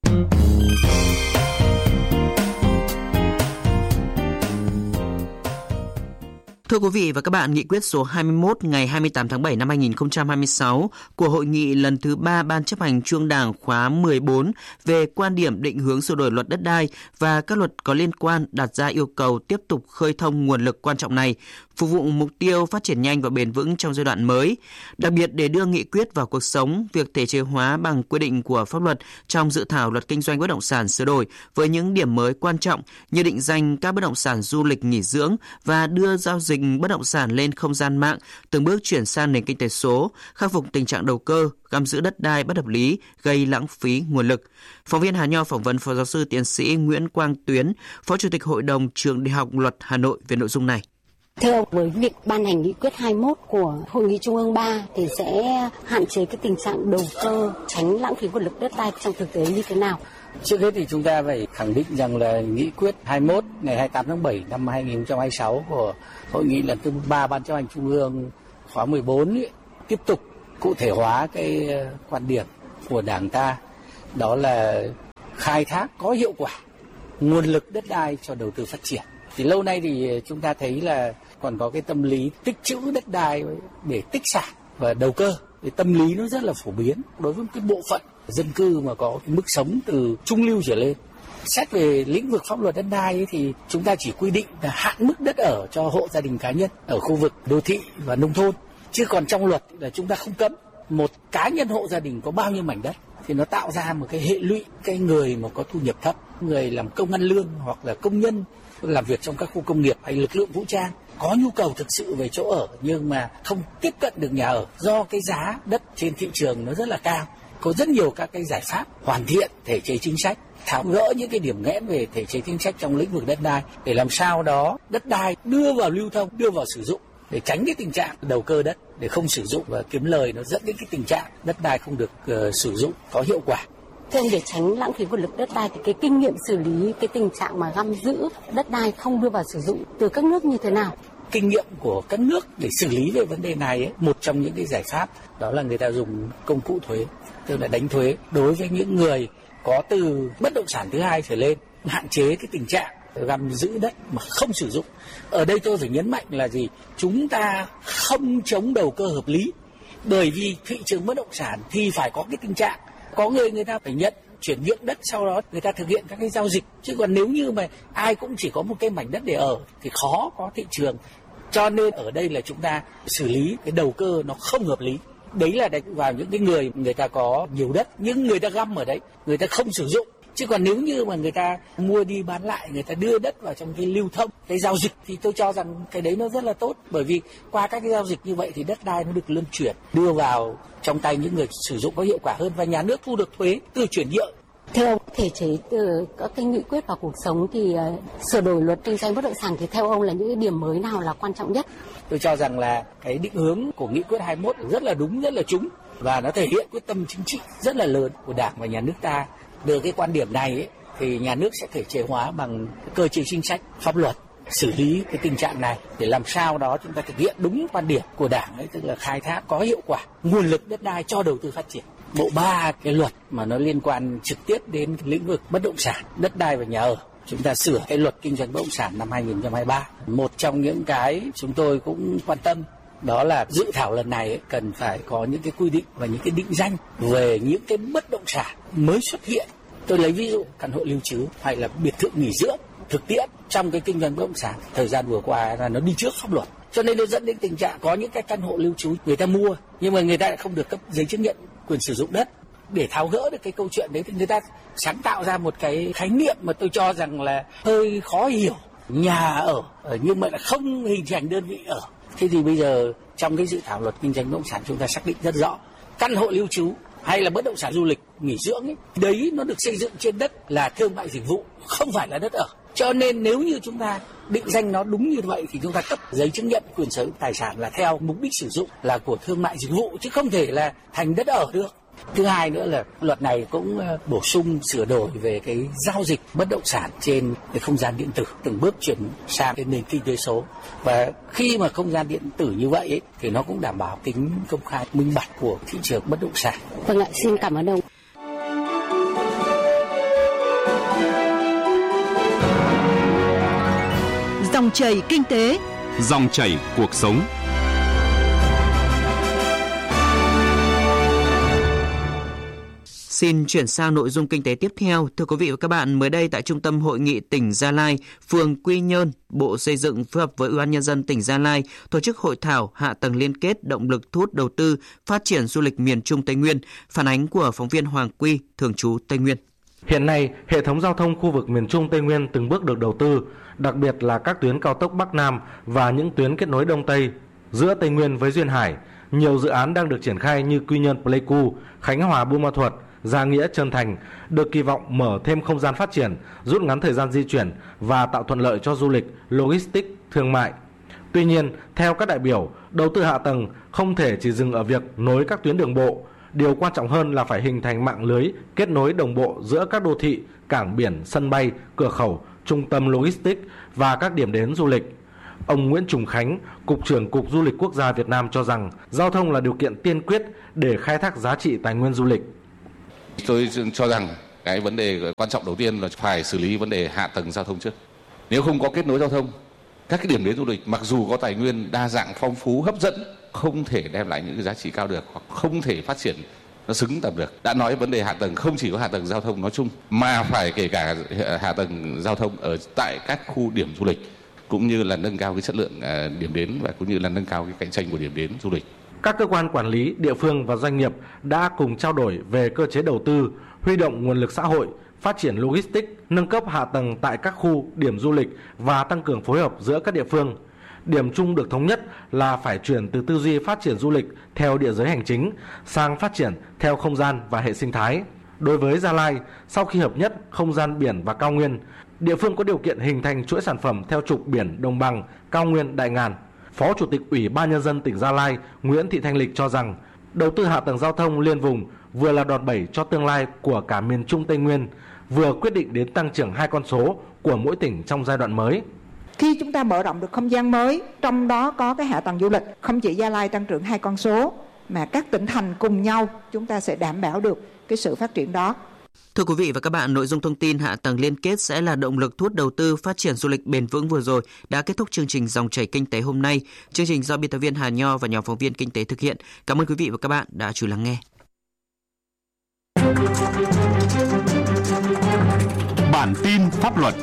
Thưa quý vị và các bạn, nghị quyết số hai mươi mốt ngày hai mươi tám tháng bảy năm hai nghìn không trăm hai mươi sáu của Hội nghị lần thứ ba Ban chấp hành Trung ương Đảng khóa mười bốn về quan điểm định hướng sửa đổi luật đất đai và các luật có liên quan đặt ra yêu cầu tiếp tục khơi thông nguồn lực quan trọng này, phục vụ mục tiêu phát triển nhanh và bền vững trong giai đoạn mới. Đặc biệt, để đưa nghị quyết vào cuộc sống, việc thể chế hóa bằng quy định của pháp luật trong dự thảo luật kinh doanh bất động sản sửa đổi với những điểm mới quan trọng như định danh các bất động sản du lịch nghỉ dưỡng và đưa giao dịch bất động sản lên không gian mạng, từng bước chuyển sang nền kinh tế số, khắc phục tình trạng đầu cơ, găm giữ đất đai bất hợp lý, gây lãng phí nguồn lực. Phóng viên Hà Nho phỏng vấn Phó Giáo sư Tiến sĩ Nguyễn Quang Tuyến, Phó Chủ tịch Hội đồng Trường Đại học Luật Hà Nội về nội dung này. Thưa ông, với việc ban hành nghị quyết hai mươi mốt của Hội nghị Trung ương ba thì sẽ hạn chế cái tình trạng đầu cơ, tránh lãng phí nguồn lực đất đai trong thực tế như thế nào? Trước hết thì chúng ta phải khẳng định rằng là nghị quyết hai mươi mốt ngày hai mươi tám tháng bảy năm hai nghìn không trăm hai mươi sáu của Hội nghị lần thứ ba Ban chấp hành Trung ương khóa mười bốn ấy, tiếp tục cụ thể hóa cái quan điểm của Đảng ta, đó là khai thác có hiệu quả nguồn lực đất đai cho đầu tư phát triển. Thì lâu nay thì chúng ta thấy là còn có cái tâm lý tích trữ đất đai để tích sản và đầu cơ. Thì tâm lý nó rất là phổ biến đối với một cái bộ phận dân cư mà có cái mức sống từ trung lưu trở lên. Xét về lĩnh vực pháp luật đất đai ấy, thì chúng ta chỉ quy định là hạn mức đất ở cho hộ gia đình cá nhân ở khu vực đô thị và nông thôn. Chứ còn trong luật là chúng ta không cấm một cá nhân hộ gia đình có bao nhiêu mảnh đất, thì nó tạo ra một cái hệ lụy cái người mà có thu nhập thấp, người làm công ăn lương hoặc là công nhân làm việc trong các khu công nghiệp hay lực lượng vũ trang có nhu cầu thực sự về chỗ ở nhưng mà không tiếp cận được nhà ở do cái giá đất trên thị trường nó rất là cao. Có rất nhiều các cái giải pháp hoàn thiện thể chế chính sách, tháo gỡ những cái điểm nghẽn về thể chế chính sách trong lĩnh vực đất đai để làm sao đó đất đai đưa vào lưu thông, đưa vào sử dụng để tránh cái tình trạng đầu cơ đất để không sử dụng và kiếm lời, nó dẫn đến cái tình trạng đất đai không được uh, sử dụng có hiệu quả. Thưa ông, để tránh lãng phí nguồn lực đất đai thì cái kinh nghiệm xử lý cái tình trạng mà găm giữ đất đai không đưa vào sử dụng từ các nước như thế nào? Kinh nghiệm của các nước để xử lý về vấn đề này ấy, một trong những cái giải pháp đó là người ta dùng công cụ thuế, tức là đánh thuế đối với những người có từ bất động sản thứ hai trở lên, hạn chế cái tình trạng găm giữ đất mà không sử dụng. Ở đây tôi phải nhấn mạnh là gì? Chúng ta không chống đầu cơ hợp lý, bởi vì thị trường bất động sản thì phải có cái tình trạng có người người ta phải nhận chuyển nhượng đất, sau đó người ta thực hiện các cái giao dịch. Chứ còn nếu như mà ai cũng chỉ có một cái mảnh đất để ở thì khó có thị trường. Cho nên ở đây là chúng ta xử lý cái đầu cơ nó không hợp lý. Đấy là đánh vào những cái người người ta có nhiều đất nhưng người ta găm ở đấy, người ta không sử dụng. Chứ còn nếu như mà người ta mua đi bán lại, người ta đưa đất vào trong cái lưu thông, cái giao dịch thì tôi cho rằng cái đấy nó rất là tốt. Bởi vì qua các cái giao dịch như vậy thì đất đai nó được luân chuyển, đưa vào trong tay những người sử dụng có hiệu quả hơn và nhà nước thu được thuế từ chuyển nhượng. Theo ông, thể chế từ các cái nghị quyết vào cuộc sống thì uh, sửa đổi luật kinh doanh bất động sản thì theo ông là những cái điểm mới nào là quan trọng nhất? Tôi cho rằng là cái định hướng của nghị quyết hai mươi mốt rất là đúng, rất là trúng và nó thể hiện quyết tâm chính trị rất là lớn của Đảng và nhà nước ta. Từ cái quan điểm này ấy, thì nhà nước sẽ thể chế hóa bằng cơ chế chính sách, pháp luật xử lý cái tình trạng này để làm sao đó chúng ta thực hiện đúng quan điểm của Đảng ấy, tức là khai thác có hiệu quả nguồn lực đất đai cho đầu tư phát triển. Bộ ba cái luật mà nó liên quan trực tiếp đến lĩnh vực bất động sản, đất đai và nhà ở, chúng ta sửa cái luật kinh doanh bất động sản năm hai nghìn không trăm hai mươi ba. Một trong những cái chúng tôi cũng quan tâm đó là dự thảo lần này ấy, cần phải có những cái quy định và những cái định danh về những cái bất động sản mới xuất hiện. Tôi lấy ví dụ căn hộ lưu trú hay là biệt thự nghỉ dưỡng. Thực tiễn trong cái kinh doanh bất động sản thời gian vừa qua là nó đi trước pháp luật, cho nên nó dẫn đến tình trạng có những cái căn hộ lưu trú người ta mua nhưng mà người ta lại không được cấp giấy chứng nhận quyền sử dụng đất. Để tháo gỡ được cái câu chuyện đấy thì người ta sáng tạo ra một cái khái niệm mà tôi cho rằng là hơi khó hiểu, nhà ở nhưng mà lại không hình thành đơn vị ở. Thế thì bây giờ trong cái dự thảo luật kinh doanh bất động sản chúng ta xác định rất rõ căn hộ lưu trú hay là bất động sản du lịch nghỉ dưỡng ấy, đấy nó được xây dựng trên đất là thương mại dịch vụ, không phải là đất ở. Cho nên nếu như chúng ta định danh nó đúng như vậy thì chúng ta cấp giấy chứng nhận quyền sở hữu tài sản là theo mục đích sử dụng là của thương mại dịch vụ chứ không thể là thành đất ở được. Thứ hai nữa là luật này cũng bổ sung sửa đổi về cái giao dịch bất động sản trên cái không gian điện tử, từng bước chuyển sang cái nền kinh tế số. Và khi mà không gian điện tử như vậy ấy, thì nó cũng đảm bảo tính công khai minh bạch của thị trường bất động sản. Vâng ạ, xin cảm ơn ông. Dòng chảy kinh tế, dòng chảy cuộc sống. Xin chuyển sang nội dung kinh tế tiếp theo. Thưa quý vị và các bạn, mới đây tại Trung tâm Hội nghị tỉnh Gia Lai, phường Quy Nhơn, Bộ Xây dựng phối hợp với Ủy ban Nhân dân tỉnh Gia Lai tổ chức hội thảo hạ tầng liên kết động lực thu hút đầu tư phát triển du lịch miền Trung Tây Nguyên, phản ánh của phóng viên Hoàng Quy, thường trú Tây Nguyên. Hiện nay, hệ thống giao thông khu vực miền Trung Tây Nguyên từng bước được đầu tư, đặc biệt là các tuyến cao tốc Bắc Nam và những tuyến kết nối Đông Tây giữa Tây Nguyên với Duyên Hải. Nhiều dự án đang được triển khai như Quy Nhơn Pleiku, Khánh Hòa Buôn Ma Thuột, Gia Nghĩa Trân Thành được kỳ vọng mở thêm không gian phát triển, rút ngắn thời gian di chuyển và tạo thuận lợi cho du lịch, logistics, thương mại. Tuy nhiên, theo các đại biểu, đầu tư hạ tầng không thể chỉ dừng ở việc nối các tuyến đường bộ. Điều quan trọng hơn là phải hình thành mạng lưới kết nối đồng bộ giữa các đô thị, cảng biển, sân bay, cửa khẩu, trung tâm logistics và các điểm đến du lịch. Ông Nguyễn Trùng Khánh, Cục trưởng Cục Du lịch Quốc gia Việt Nam cho rằng giao thông là điều kiện tiên quyết để khai thác giá trị tài nguyên du lịch. Tôi cho rằng cái vấn đề quan trọng đầu tiên là phải xử lý vấn đề hạ tầng giao thông trước. Nếu không có kết nối giao thông, các cái điểm đến du lịch mặc dù có tài nguyên đa dạng phong phú hấp dẫn không thể đem lại những cái giá trị cao được, hoặc không thể phát triển nó xứng tầm được. Đã nói vấn đề hạ tầng không chỉ có hạ tầng giao thông nói chung mà phải kể cả hạ tầng giao thông ở tại các khu điểm du lịch, cũng như là nâng cao cái chất lượng điểm đến và cũng như là nâng cao cái cạnh tranh của điểm đến du lịch. Các cơ quan quản lý, địa phương và doanh nghiệp đã cùng trao đổi về cơ chế đầu tư, huy động nguồn lực xã hội, phát triển logistics, nâng cấp hạ tầng tại các khu điểm du lịch và tăng cường phối hợp giữa các địa phương. Điểm chung được thống nhất là phải chuyển từ tư duy phát triển du lịch theo địa giới hành chính sang phát triển theo không gian và hệ sinh thái. Đối với Gia Lai, sau khi hợp nhất không gian biển và cao nguyên, địa phương có điều kiện hình thành chuỗi sản phẩm theo trục biển đồng bằng, cao nguyên, đại ngàn. Phó Chủ tịch Ủy ban Nhân dân tỉnh Gia Lai Nguyễn Thị Thanh Lịch cho rằng đầu tư hạ tầng giao thông liên vùng vừa là đòn bẩy cho tương lai của cả miền Trung Tây Nguyên, vừa quyết định đến tăng trưởng hai con số của mỗi tỉnh trong giai đoạn mới. Khi chúng ta mở rộng được không gian mới, trong đó có cái hạ tầng du lịch, không chỉ Gia Lai tăng trưởng hai con số, mà các tỉnh thành cùng nhau chúng ta sẽ đảm bảo được cái sự phát triển đó. Thưa quý vị và các bạn, nội dung thông tin hạ tầng liên kết sẽ là động lực thu hút đầu tư phát triển du lịch bền vững vừa rồi đã kết thúc chương trình Dòng chảy kinh tế hôm nay. Chương trình do biên tập viên Hà Nho và nhóm phóng viên kinh tế thực hiện. Cảm ơn quý vị và các bạn đã chú ý lắng nghe. Bản tin pháp luật.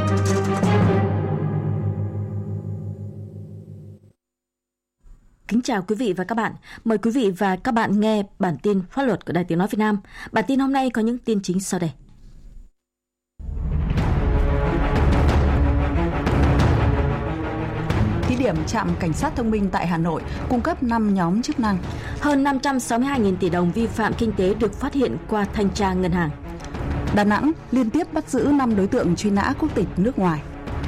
Kính chào quý vị và các bạn. Mời quý vị và các bạn nghe bản tin pháp luật của Đài Tiếng nói Việt Nam. Bản tin hôm nay có những tin chính sau đây. Thí điểm trạm cảnh sát thông minh tại Hà Nội cung cấp năm nhóm chức năng. Hơn năm trăm sáu mươi hai nghìn tỷ đồng vi phạm kinh tế được phát hiện qua thanh tra ngân hàng. Đà Nẵng liên tiếp bắt giữ năm đối tượng truy nã quốc tịch nước ngoài.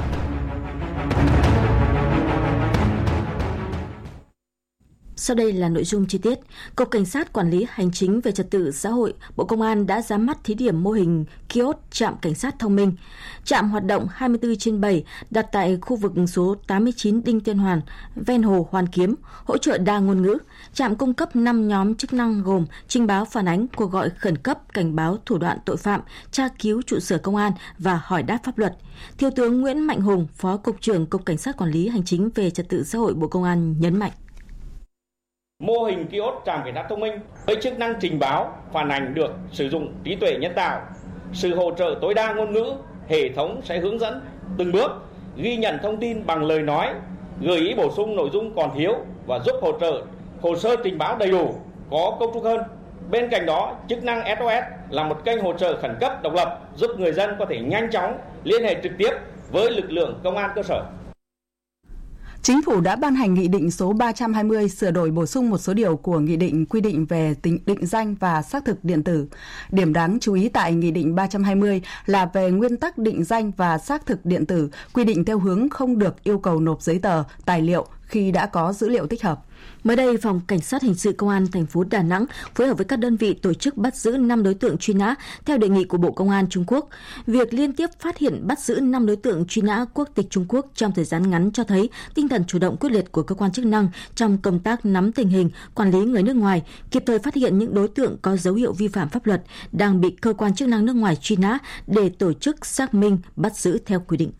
Sau đây là nội dung chi tiết. Cục Cảnh sát Quản lý Hành chính về Trật tự xã hội, Bộ Công an đã ra mắt thí điểm mô hình kiosk trạm cảnh sát thông minh. Trạm hoạt động hai mươi tư trên bảy đặt tại khu vực số tám mươi chín Đinh Tiên Hoàng, ven hồ Hoàn Kiếm, hỗ trợ đa ngôn ngữ. Trạm cung cấp năm nhóm chức năng gồm trình báo phản ánh, cuộc gọi khẩn cấp, cảnh báo thủ đoạn tội phạm, tra cứu trụ sở công an và hỏi đáp pháp luật. Thiếu tướng Nguyễn Mạnh Hùng, Phó Cục trưởng Cục Cảnh sát Quản lý Hành chính về Trật tự xã hội, Bộ Công an nhấn mạnh. Mô hình kiosk trạm cảnh sát thông minh với chức năng trình báo, phản ảnh được sử dụng trí tuệ nhân tạo, sự hỗ trợ tối đa ngôn ngữ, hệ thống sẽ hướng dẫn từng bước, ghi nhận thông tin bằng lời nói, gợi ý bổ sung nội dung còn thiếu và giúp hỗ trợ hồ sơ trình báo đầy đủ, có cấu trúc hơn. Bên cạnh đó, chức năng ét o ét là một kênh hỗ trợ khẩn cấp độc lập giúp người dân có thể nhanh chóng liên hệ trực tiếp với lực lượng công an cơ sở. Chính phủ đã ban hành Nghị định số ba trăm hai mươi sửa đổi bổ sung một số điều của Nghị định quy định về tính định danh và xác thực điện tử. Điểm đáng chú ý tại Nghị định ba trăm hai mươi là về nguyên tắc định danh và xác thực điện tử, quy định theo hướng không được yêu cầu nộp giấy tờ, tài liệu khi đã có dữ liệu tích hợp. Mới đây, Phòng Cảnh sát Hình sự Công an thành phố Đà Nẵng phối hợp với các đơn vị tổ chức bắt giữ năm đối tượng truy nã theo đề nghị của Bộ Công an Trung Quốc. Việc liên tiếp phát hiện bắt giữ năm đối tượng truy nã quốc tịch Trung Quốc trong thời gian ngắn cho thấy tinh thần chủ động quyết liệt của cơ quan chức năng trong công tác nắm tình hình, quản lý người nước ngoài, kịp thời phát hiện những đối tượng có dấu hiệu vi phạm pháp luật đang bị cơ quan chức năng nước ngoài truy nã để tổ chức xác minh, bắt giữ theo quy định.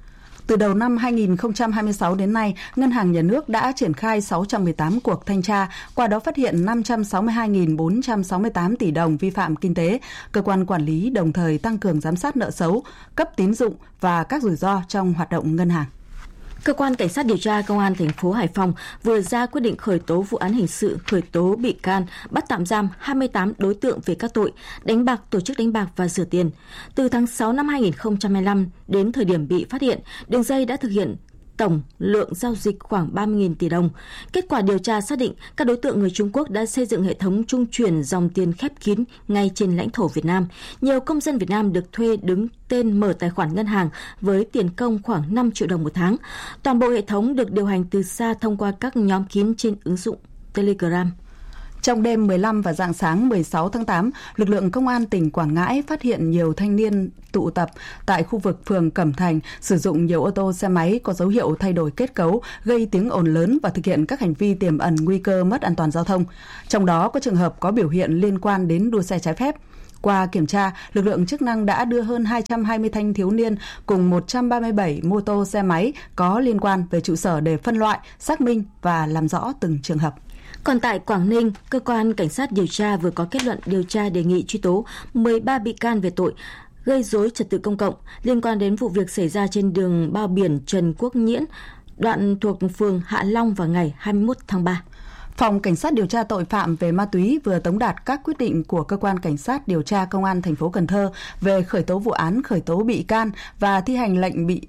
Từ đầu năm hai nghìn không trăm hai mươi sáu đến nay, Ngân hàng Nhà nước đã triển khai sáu trăm mười tám cuộc thanh tra, qua đó phát hiện năm trăm sáu mươi hai nghìn bốn trăm sáu mươi tám tỷ đồng vi phạm kinh tế. Cơ quan quản lý đồng thời tăng cường giám sát nợ xấu, cấp tín dụng và các rủi ro trong hoạt động ngân hàng. Cơ quan Cảnh sát điều tra Công an thành phố Hải Phòng vừa ra quyết định khởi tố vụ án hình sự, khởi tố bị can, bắt tạm giam hai mươi tám đối tượng về các tội đánh bạc, tổ chức đánh bạc và rửa tiền. Từ tháng sáu năm hai nghìn không trăm hai mươi lăm đến thời điểm bị phát hiện, đường dây đã thực hiện tổng lượng giao dịch khoảng ba mươi nghìn tỷ đồng. Kết quả điều tra xác định các đối tượng người Trung Quốc đã xây dựng hệ thống trung chuyển dòng tiền khép kín ngay trên lãnh thổ Việt Nam. Nhiều công dân Việt Nam được thuê đứng tên mở tài khoản ngân hàng với tiền công khoảng năm triệu đồng một tháng. Toàn bộ hệ thống được điều hành từ xa thông qua các nhóm kín trên ứng dụng Telegram. Trong đêm mười lăm và rạng sáng mười sáu tháng tám, lực lượng công an tỉnh Quảng Ngãi phát hiện nhiều thanh niên tụ tập tại khu vực phường Cẩm Thành, sử dụng nhiều ô tô xe máy có dấu hiệu thay đổi kết cấu, gây tiếng ồn lớn và thực hiện các hành vi tiềm ẩn nguy cơ mất an toàn giao thông. Trong đó có trường hợp có biểu hiện liên quan đến đua xe trái phép. Qua kiểm tra, lực lượng chức năng đã đưa hơn hai trăm hai mươi thanh thiếu niên cùng một trăm ba mươi bảy mô tô xe máy có liên quan về trụ sở để phân loại, xác minh và làm rõ từng trường hợp. Còn tại Quảng Ninh, cơ quan cảnh sát điều tra vừa có kết luận điều tra đề nghị truy tố mười ba bị can về tội gây rối trật tự công cộng liên quan đến vụ việc xảy ra trên đường bao biển Trần Quốc Nhiễn, đoạn thuộc phường Hạ Long vào ngày hai mươi mốt tháng ba. Phòng Cảnh sát điều tra tội phạm về ma túy vừa tống đạt các quyết định của cơ quan cảnh sát điều tra Công an thành phố Cần Thơ về khởi tố vụ án, khởi tố bị can và thi hành lệnh bị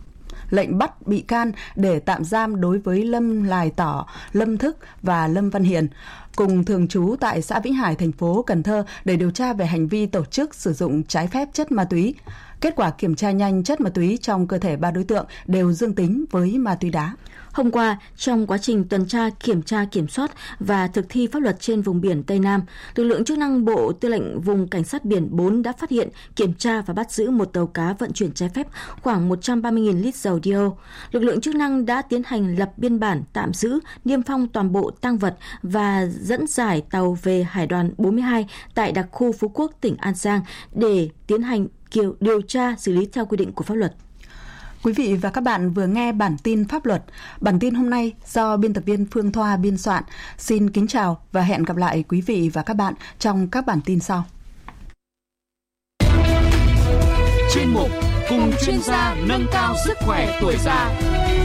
lệnh bắt bị can để tạm giam đối với Lâm Lài Tỏ, Lâm Thức và Lâm Văn Hiền, cùng thường trú tại xã Vĩnh Hải, thành phố Cần Thơ để điều tra về hành vi tổ chức sử dụng trái phép chất ma túy. Kết quả kiểm tra nhanh chất ma túy trong cơ thể ba đối tượng đều dương tính với ma túy đá. Hôm qua, trong quá trình tuần tra, kiểm tra, kiểm soát và thực thi pháp luật trên vùng biển Tây Nam, lực lượng chức năng Bộ Tư lệnh Vùng Cảnh sát biển bốn đã phát hiện, kiểm tra và bắt giữ một tàu cá vận chuyển trái phép khoảng một trăm ba mươi nghìn lít dầu diesel. Lực lượng chức năng đã tiến hành lập biên bản tạm giữ, niêm phong toàn bộ tang vật và dẫn giải tàu về Hải đoàn bốn mươi hai tại đặc khu Phú Quốc, tỉnh An Giang để tiến hành điều tra xử lý theo quy định của pháp luật. Quý vị và các bạn vừa nghe bản tin pháp luật. Bản tin hôm nay do biên tập viên Phương Thoa biên soạn. Xin kính chào và hẹn gặp lại quý vị và các bạn trong các bản tin sau. Chuyên mục cùng chuyên gia nâng cao sức khỏe tuổi già.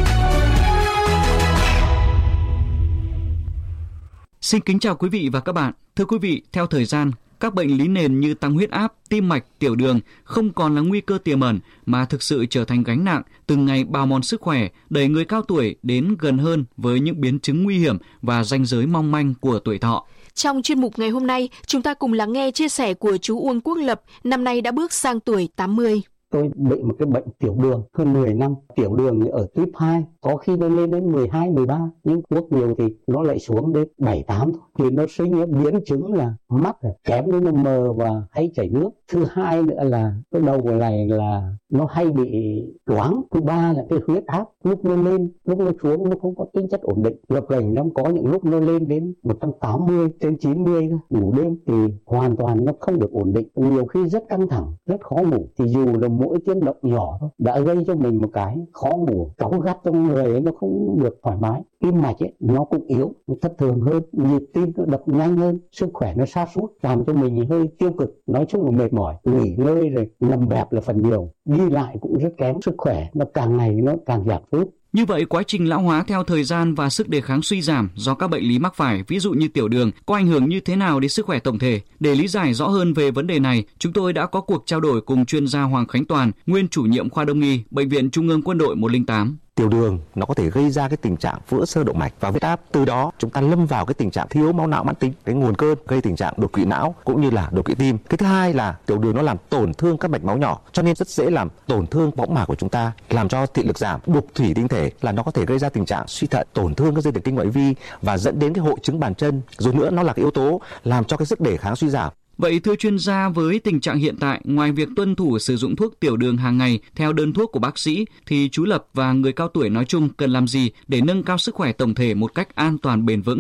Xin kính chào quý vị và các bạn. Thưa quý vị, theo thời gian, các bệnh lý nền như tăng huyết áp, tim mạch, tiểu đường không còn là nguy cơ tiềm ẩn mà thực sự trở thành gánh nặng, từng ngày bào mòn sức khỏe, đẩy người cao tuổi đến gần hơn với những biến chứng nguy hiểm và ranh giới mong manh của tuổi thọ. Trong chuyên mục ngày hôm nay, chúng ta cùng lắng nghe chia sẻ của chú Uông Quốc Lập, năm nay đã bước sang tuổi tám mươi. Tôi bị một cái bệnh tiểu đường hơn mười năm, tiểu đường ở tuyếp hai, có khi nó lên đến mười hai, mười ba, nhưng thuốc nhiều thì nó lại xuống đến bảy, tám thôi. Thì nó sinh ra biến chứng là mắt kém đến nó mờ và hay chảy nước. Thứ hai nữa là cái đầu của này là nó hay bị choáng. Thứ ba là cái huyết áp lúc nó lên, lúc nó xuống nó không có tính chất ổn định. Lập gành nó có những lúc nó lên đến một trăm tám mươi, trên chín mươi, ngủ đêm thì hoàn toàn nó không được ổn định. Nhiều khi rất căng thẳng, rất khó ngủ. Thì dù là mỗi tiếng động nhỏ thôi đã gây cho mình một cái khó ngủ, cáu gắt trong người ấy, nó không được thoải mái. Tim mạch ấy, nó cũng yếu, nó thất thường hơn, nhịp tim nó đập nhanh hơn, sức khỏe nó sa sút, làm cho mình hơi tiêu cực, nói chung là mệt mỏi, nghỉ ngơi rồi nằm bẹp là phần nhiều, đi lại cũng rất kém, sức khỏe nó càng ngày nó càng giảm sút. Như vậy, quá trình lão hóa theo thời gian và sức đề kháng suy giảm do các bệnh lý mắc phải, ví dụ như tiểu đường, có ảnh hưởng như thế nào đến sức khỏe tổng thể? Để lý giải rõ hơn về vấn đề này, chúng tôi đã có cuộc trao đổi cùng chuyên gia Hoàng Khánh Toàn, nguyên chủ nhiệm khoa đông y, Bệnh viện Trung ương Quân đội một không tám. Tiểu đường nó có thể gây ra cái tình trạng vữa xơ động mạch và huyết áp, từ đó chúng ta lâm vào cái tình trạng thiếu máu não mãn tính, cái nguồn cơn gây tình trạng đột quỵ não cũng như là đột quỵ tim. Cái thứ hai là tiểu đường nó làm tổn thương các mạch máu nhỏ, cho nên rất dễ làm tổn thương võng mạc của chúng ta, làm cho thị lực giảm, đục thủy tinh thể, là nó có thể gây ra tình trạng suy thận, tổn thương các dây thần kinh ngoại vi và dẫn đến cái hội chứng bàn chân. Rồi nữa nó là cái yếu tố làm cho cái sức đề kháng suy giảm. Vậy thưa chuyên gia, với tình trạng hiện tại, ngoài việc tuân thủ sử dụng thuốc tiểu đường hàng ngày theo đơn thuốc của bác sĩ, thì chú Lập và người cao tuổi nói chung cần làm gì để nâng cao sức khỏe tổng thể một cách an toàn bền vững ạ?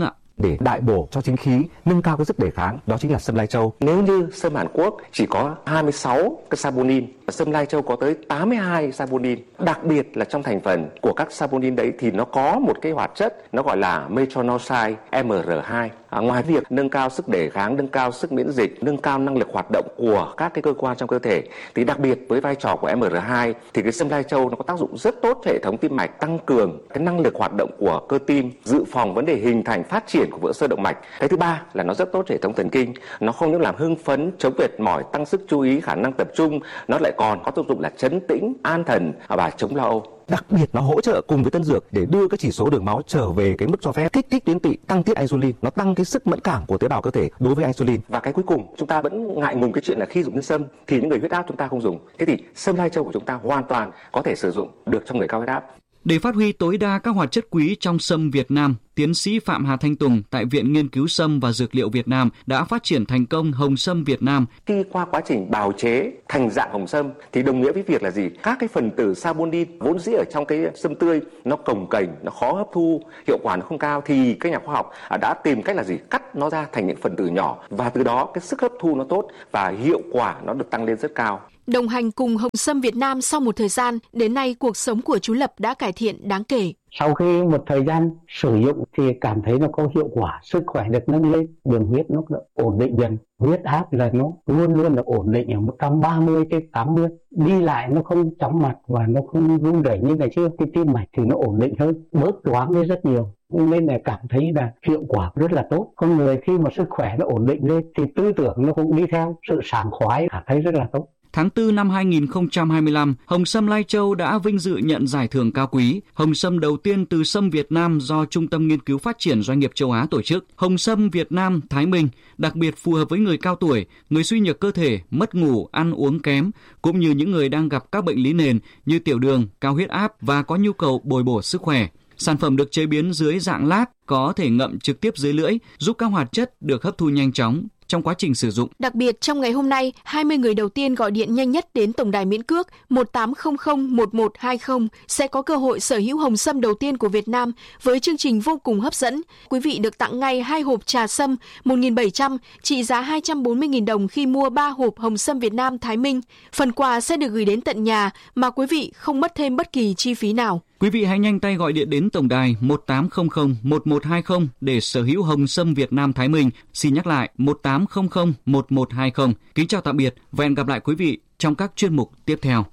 để đại bổ cho chính khí, nâng cao cái sức đề kháng, đó chính là sâm lai châu. Nếu như sâm Hàn Quốc chỉ có hai mươi sáu cái saponin, sâm lai châu có tới tám mươi hai saponin. Đặc biệt là trong thành phần của các saponin đấy thì nó có một cái hoạt chất nó gọi là metronidazole M R hai. À, ngoài việc nâng cao sức đề kháng, nâng cao sức miễn dịch, nâng cao năng lực hoạt động của các cái cơ quan trong cơ thể, thì đặc biệt với vai trò của M R hai thì cái sâm lai châu nó có tác dụng rất tốt cho hệ thống tim mạch, tăng cường cái năng lực hoạt động của cơ tim, dự phòng vấn đề hình thành phát triển của vữa sơ động mạch. Cái thứ ba là nó rất tốt cho hệ thống thần kinh, nó không những làm hưng phấn, chống mệt mỏi, tăng sức chú ý, khả năng tập trung, nó lại còn có tác dụng là trấn tĩnh, an thần và chống lo âu. Đặc biệt nó hỗ trợ cùng với tân dược để đưa các chỉ số đường máu trở về cái mức cho phép, kích thích tuyến tụy, tăng tiết insulin, nó tăng cái sức mẫn cảm của tế bào cơ thể đối với insulin. Và cái cuối cùng, chúng ta vẫn ngại ngùng cái chuyện là khi dùng nhân sâm thì những người huyết áp chúng ta không dùng. Thế thì sâm lai châu của chúng ta hoàn toàn có thể sử dụng được trong người cao huyết áp. Để phát huy tối đa các hoạt chất quý trong sâm Việt Nam, tiến sĩ Phạm Hà Thanh Tùng tại Viện Nghiên cứu Sâm và Dược liệu Việt Nam đã phát triển thành công hồng sâm Việt Nam. Khi qua quá trình bào chế thành dạng hồng sâm thì đồng nghĩa với việc là gì? Các cái phần tử saponin vốn dĩ ở trong cái sâm tươi nó cồng kềnh, nó khó hấp thu, hiệu quả nó không cao, thì các nhà khoa học đã tìm cách là gì? Cắt nó ra thành những phần tử nhỏ và từ đó cái sức hấp thu nó tốt và hiệu quả nó được tăng lên rất cao. Đồng hành cùng hồng sâm Việt Nam sau một thời gian, đến nay cuộc sống của chú Lập đã cải thiện đáng kể. Sau khi một thời gian sử dụng thì cảm thấy nó có hiệu quả, sức khỏe được nâng lên, đường huyết nó ổn định dần, huyết áp là nó luôn luôn là ổn định ở một trăm ba mươi trên tám mươi, đi lại nó không chóng mặt và nó không run rẩy như ngày xưa, cái tim mạch thì nó ổn định hơn, bớt choáng đi rất nhiều. Nên là cảm thấy là hiệu quả rất là tốt. Con người khi mà sức khỏe nó ổn định lên thì tư tưởng nó cũng đi theo, sự sảng khoái cảm thấy rất là tốt. Tháng tư năm hai nghìn không trăm hai mươi lăm, hồng sâm lai châu đã vinh dự nhận giải thưởng cao quý, hồng sâm đầu tiên từ sâm Việt Nam do Trung tâm Nghiên cứu Phát triển Doanh nghiệp châu Á tổ chức. Hồng sâm Việt Nam Thái Minh đặc biệt phù hợp với người cao tuổi, người suy nhược cơ thể, mất ngủ, ăn uống kém, cũng như những người đang gặp các bệnh lý nền như tiểu đường, cao huyết áp và có nhu cầu bồi bổ sức khỏe. Sản phẩm được chế biến dưới dạng lát, có thể ngậm trực tiếp dưới lưỡi, giúp các hoạt chất được hấp thu nhanh chóng trong quá trình sử dụng. Đặc biệt, trong ngày hôm nay, hai mươi người đầu tiên gọi điện nhanh nhất đến tổng đài miễn cước một tám không không một một hai không sẽ có cơ hội sở hữu hồng sâm đầu tiên của Việt Nam với chương trình vô cùng hấp dẫn. Quý vị được tặng ngay hai hộp trà sâm một nghìn bảy trăm trị giá hai trăm bốn mươi nghìn đồng khi mua ba hộp hồng sâm Việt Nam Thái Minh. Phần quà sẽ được gửi đến tận nhà mà quý vị không mất thêm bất kỳ chi phí nào. Quý vị hãy nhanh tay gọi điện đến tổng đài một tám không không một một hai không để sở hữu hồng sâm Việt Nam Thái Minh. Xin nhắc lại một tám không không một một hai không. Kính chào tạm biệt và hẹn gặp lại quý vị trong các chuyên mục tiếp theo.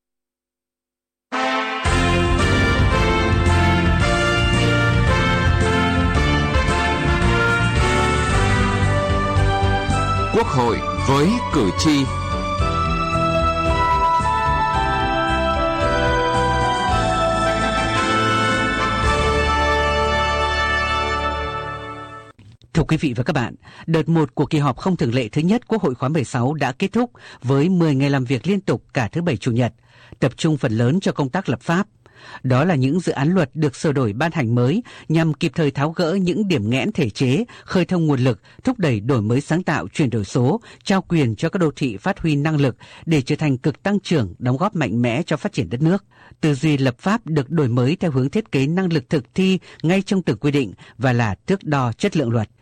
Quốc hội với cử tri. Thưa quý vị và các bạn, đợt một của kỳ họp không thường lệ thứ nhất Quốc hội khóa mười sáu đã kết thúc với mười ngày làm việc liên tục cả thứ Bảy Chủ nhật, tập trung phần lớn cho công tác lập pháp. Đó là những dự án luật được sửa đổi ban hành mới nhằm kịp thời tháo gỡ những điểm nghẽn thể chế, khơi thông nguồn lực, thúc đẩy đổi mới sáng tạo, chuyển đổi số, trao quyền cho các đô thị phát huy năng lực để trở thành cực tăng trưởng, đóng góp mạnh mẽ cho phát triển đất nước. Tư duy lập pháp được đổi mới theo hướng thiết kế năng lực thực thi ngay trong từng quy định và là thước đo chất lượng luật.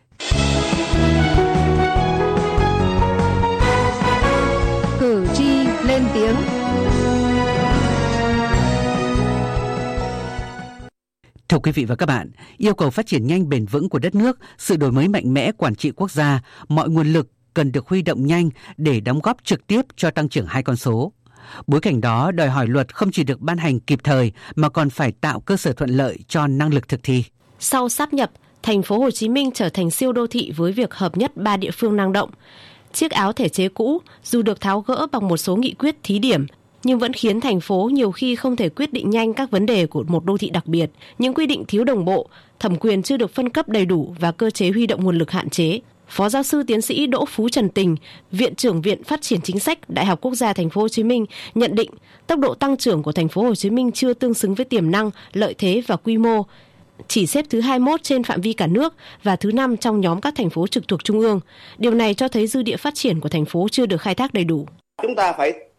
Cử tri lên tiếng. Thưa quý vị và các bạn, yêu cầu phát triển nhanh bền vững của đất nước, sự đổi mới mạnh mẽ quản trị quốc gia, mọi nguồn lực cần được huy động nhanh để đóng góp trực tiếp cho tăng trưởng hai con số. Bối cảnh đó đòi hỏi luật không chỉ được ban hành kịp thời mà còn phải tạo cơ sở thuận lợi cho năng lực thực thi. Sau sáp nhập, thành phố Hồ Chí Minh trở thành siêu đô thị với việc hợp nhất ba địa phương năng động. Chiếc áo thể chế cũ dù được tháo gỡ bằng một số nghị quyết thí điểm, nhưng vẫn khiến thành phố nhiều khi không thể quyết định nhanh các vấn đề của một đô thị đặc biệt. Những quy định thiếu đồng bộ, thẩm quyền chưa được phân cấp đầy đủ và cơ chế huy động nguồn lực hạn chế. Phó giáo sư tiến sĩ Đỗ Phú Trần Tình, Viện trưởng Viện Phát triển Chính sách Đại học Quốc gia Thành phố Hồ Chí Minh nhận định tốc độ tăng trưởng của Thành phố Hồ Chí Minh chưa tương xứng với tiềm năng, lợi thế và quy mô, chỉ xếp thứ hai mươi mốt trên phạm vi cả nước và thứ năm trong nhóm các thành phố trực thuộc trung ương. Điều này cho thấy dư địa phát triển của thành phố chưa được khai thác đầy đủ. Chúng ta phải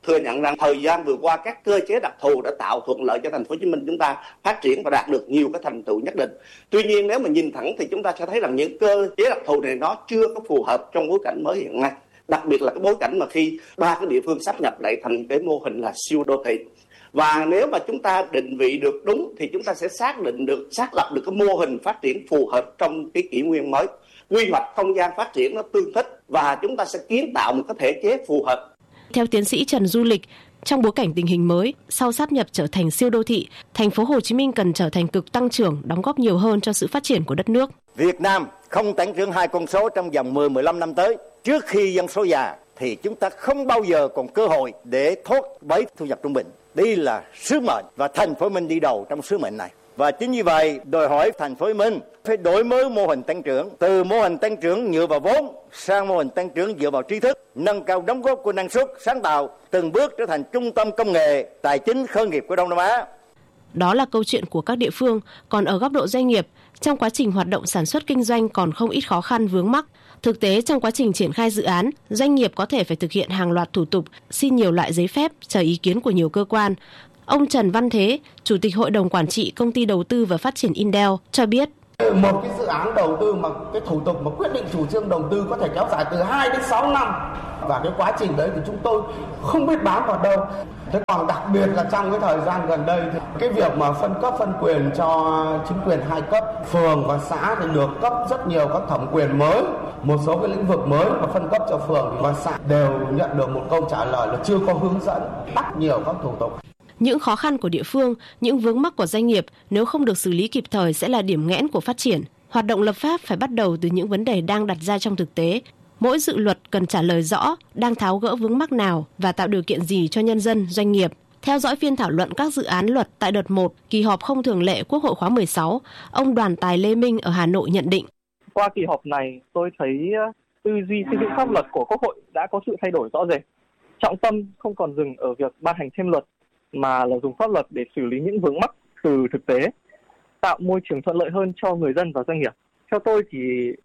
thừa nhận rằng thời gian vừa qua các cơ chế đặc thù đã tạo thuận lợi cho thành phố Hồ Chí Minh chúng ta phát triển và đạt được nhiều cái thành tựu nhất định. Tuy nhiên nếu mà nhìn thẳng thì chúng ta sẽ thấy rằng những cơ chế đặc thù này nó chưa có phù hợp trong bối cảnh mới hiện nay. Đặc biệt là cái bối cảnh mà khi ba cái địa phương sáp nhập lại thành cái mô hình là siêu đô thị. Và nếu mà chúng ta định vị được đúng thì chúng ta sẽ xác định được, xác lập được cái mô hình phát triển phù hợp trong cái kỷ nguyên mới. Quy hoạch không gian phát triển nó tương thích và chúng ta sẽ kiến tạo một cái thể chế phù hợp. Theo tiến sĩ Trần Du Lịch, trong bối cảnh tình hình mới, sau sáp nhập trở thành siêu đô thị, thành phố Hồ Chí Minh cần trở thành cực tăng trưởng, đóng góp nhiều hơn cho sự phát triển của đất nước. Việt Nam không tăng trưởng hai con số trong vòng mười đến mười lăm năm tới. Trước khi dân số già thì chúng ta không bao giờ còn cơ hội để thoát bẫy thu nhập trung bình. Đây là sứ mệnh và thành phố Hồ Chí Minh đi đầu trong sứ mệnh này. Và chính vì vậy, đòi hỏi thành phố Hồ Chí Minh phải đổi mới mô hình tăng trưởng, từ mô hình tăng trưởng dựa vào vốn sang mô hình tăng trưởng dựa vào trí thức, nâng cao đóng góp của năng suất, sáng tạo, từng bước trở thành trung tâm công nghệ, tài chính khởi nghiệp của Đông Nam Á. Đó là câu chuyện của các địa phương, còn ở góc độ doanh nghiệp, trong quá trình hoạt động sản xuất kinh doanh còn không ít khó khăn vướng mắc. Thực tế, trong quá trình triển khai dự án, doanh nghiệp có thể phải thực hiện hàng loạt thủ tục, xin nhiều loại giấy phép, chờ ý kiến của nhiều cơ quan. Ông Trần Văn Thế, Chủ tịch Hội đồng Quản trị Công ty Đầu tư và Phát triển Indel cho biết. Một cái dự án đầu tư mà cái thủ tục mà quyết định chủ trương đầu tư có thể kéo dài từ hai đến sáu năm. Và cái quá trình đấy thì chúng tôi không biết bám vào đâu. Thế còn đặc biệt là trong cái thời gian gần đây thì cái việc mà phân cấp phân quyền cho chính quyền hai cấp, phường và xã thì được cấp rất nhiều các thẩm quyền mới. Một số cái lĩnh vực mới mà phân cấp cho phường và xã đều nhận được một câu trả lời là chưa có hướng dẫn, bắt nhiều các thủ tục. Những khó khăn của địa phương, những vướng mắc của doanh nghiệp nếu không được xử lý kịp thời sẽ là điểm nghẽn của phát triển. Hoạt động lập pháp phải bắt đầu từ những vấn đề đang đặt ra trong thực tế. Mỗi dự luật cần trả lời rõ đang tháo gỡ vướng mắc nào và tạo điều kiện gì cho nhân dân, doanh nghiệp. Theo dõi phiên thảo luận các dự án luật tại đợt một, kỳ họp không thường lệ Quốc hội khóa mười sáu, ông Đoàn Tài Lê Minh ở Hà Nội nhận định. Qua kỳ họp này, tôi thấy tư duy xây dựng pháp luật của Quốc hội đã có sự thay đổi rõ rệt. Trọng tâm không còn dừng ở việc ban hành thêm luật, mà là dùng pháp luật để xử lý những vướng mắc từ thực tế, tạo môi trường thuận lợi hơn cho người dân và doanh nghiệp. Theo tôi thì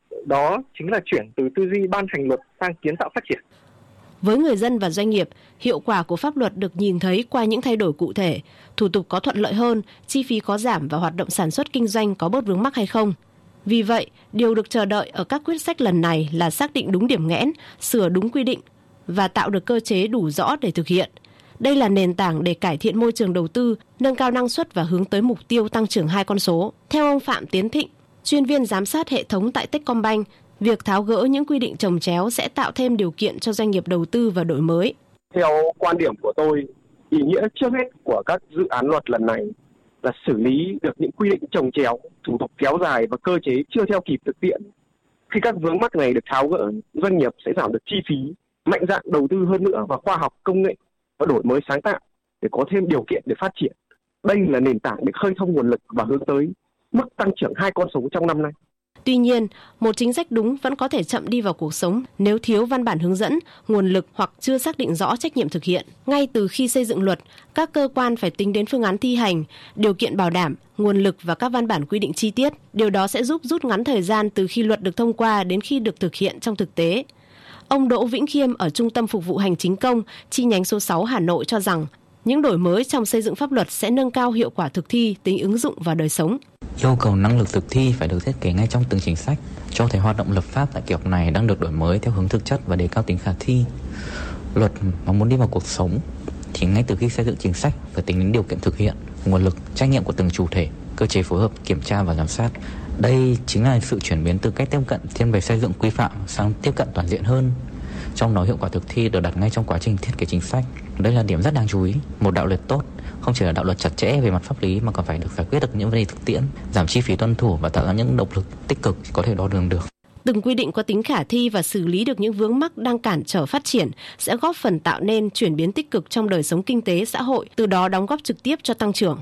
đó chính là chuyển từ tư duy ban hành luật sang kiến tạo phát triển. Với người dân và doanh nghiệp, hiệu quả của pháp luật được nhìn thấy qua những thay đổi cụ thể, thủ tục có thuận lợi hơn, chi phí có giảm và hoạt động sản xuất kinh doanh có bớt vướng mắc hay không. Vì vậy, điều được chờ đợi ở các quyết sách lần này là xác định đúng điểm nghẽn, sửa đúng quy định và tạo được cơ chế đủ rõ để thực hiện. Đây là nền tảng để cải thiện môi trường đầu tư, nâng cao năng suất và hướng tới mục tiêu tăng trưởng hai con số. Theo ông Phạm Tiến Thịnh, chuyên viên giám sát hệ thống tại Techcombank, việc tháo gỡ những quy định chồng chéo sẽ tạo thêm điều kiện cho doanh nghiệp đầu tư và đổi mới. Theo quan điểm của tôi, ý nghĩa trước hết của các dự án luật lần này là xử lý được những quy định chồng chéo, thủ tục kéo dài và cơ chế chưa theo kịp thực tiễn. Khi các vướng mắc này được tháo gỡ, doanh nghiệp sẽ giảm được chi phí, mạnh dạn đầu tư hơn nữa vào khoa học công nghệ và đổi mới sáng tạo để có thêm điều kiện để phát triển. Đây là nền tảng để khơi thông nguồn lực và hướng tới mức tăng trưởng hai con số trong năm nay. Tuy nhiên, một chính sách đúng vẫn có thể chậm đi vào cuộc sống nếu thiếu văn bản hướng dẫn, nguồn lực hoặc chưa xác định rõ trách nhiệm thực hiện. Ngay từ khi xây dựng luật, các cơ quan phải tính đến phương án thi hành, điều kiện bảo đảm, nguồn lực và các văn bản quy định chi tiết. Điều đó sẽ giúp rút ngắn thời gian từ khi luật được thông qua đến khi được thực hiện trong thực tế. Ông Đỗ Vĩnh Khiêm ở Trung tâm Phục vụ Hành chính công, chi nhánh số sáu Hà Nội cho rằng, những đổi mới trong xây dựng pháp luật sẽ nâng cao hiệu quả thực thi, tính ứng dụng vào đời sống. Yêu cầu năng lực thực thi phải được thiết kế ngay trong từng chính sách, cho thấy hoạt động lập pháp tại kỳ họp này đang được đổi mới theo hướng thực chất và đề cao tính khả thi. Luật mà muốn đi vào cuộc sống thì ngay từ khi xây dựng chính sách phải tính đến điều kiện thực hiện, nguồn lực, trách nhiệm của từng chủ thể, cơ chế phối hợp, kiểm tra và giám sát. Đây chính là sự chuyển biến từ cách tiếp cận thiên về xây dựng quy phạm sang tiếp cận toàn diện hơn. Trong đó hiệu quả thực thi được đặt ngay trong quá trình thiết kế chính sách. Đây là điểm rất đáng chú ý. Một đạo luật tốt không chỉ là đạo luật chặt chẽ về mặt pháp lý mà còn phải được giải quyết được những vấn đề thực tiễn, giảm chi phí tuân thủ và tạo ra những động lực tích cực có thể đo lường được. Từng quy định có tính khả thi và xử lý được những vướng mắc đang cản trở phát triển sẽ góp phần tạo nên chuyển biến tích cực trong đời sống kinh tế xã hội, từ đó đóng góp trực tiếp cho tăng trưởng.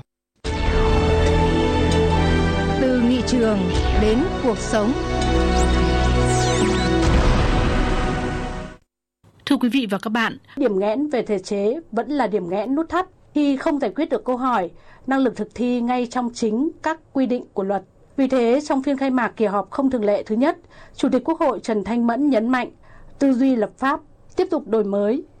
Từ nghị trường đến cuộc sống. Thưa quý vị và các bạn, điểm nghẽn về thể chế vẫn là điểm nghẽn nút thắt khi không giải quyết được câu hỏi năng lực thực thi ngay trong chính các quy định của luật. Vì thế, trong phiên khai mạc kỳ họp không thường lệ thứ nhất, Chủ tịch Quốc hội Trần Thanh Mẫn nhấn mạnh tư duy lập pháp tiếp tục đổi mới,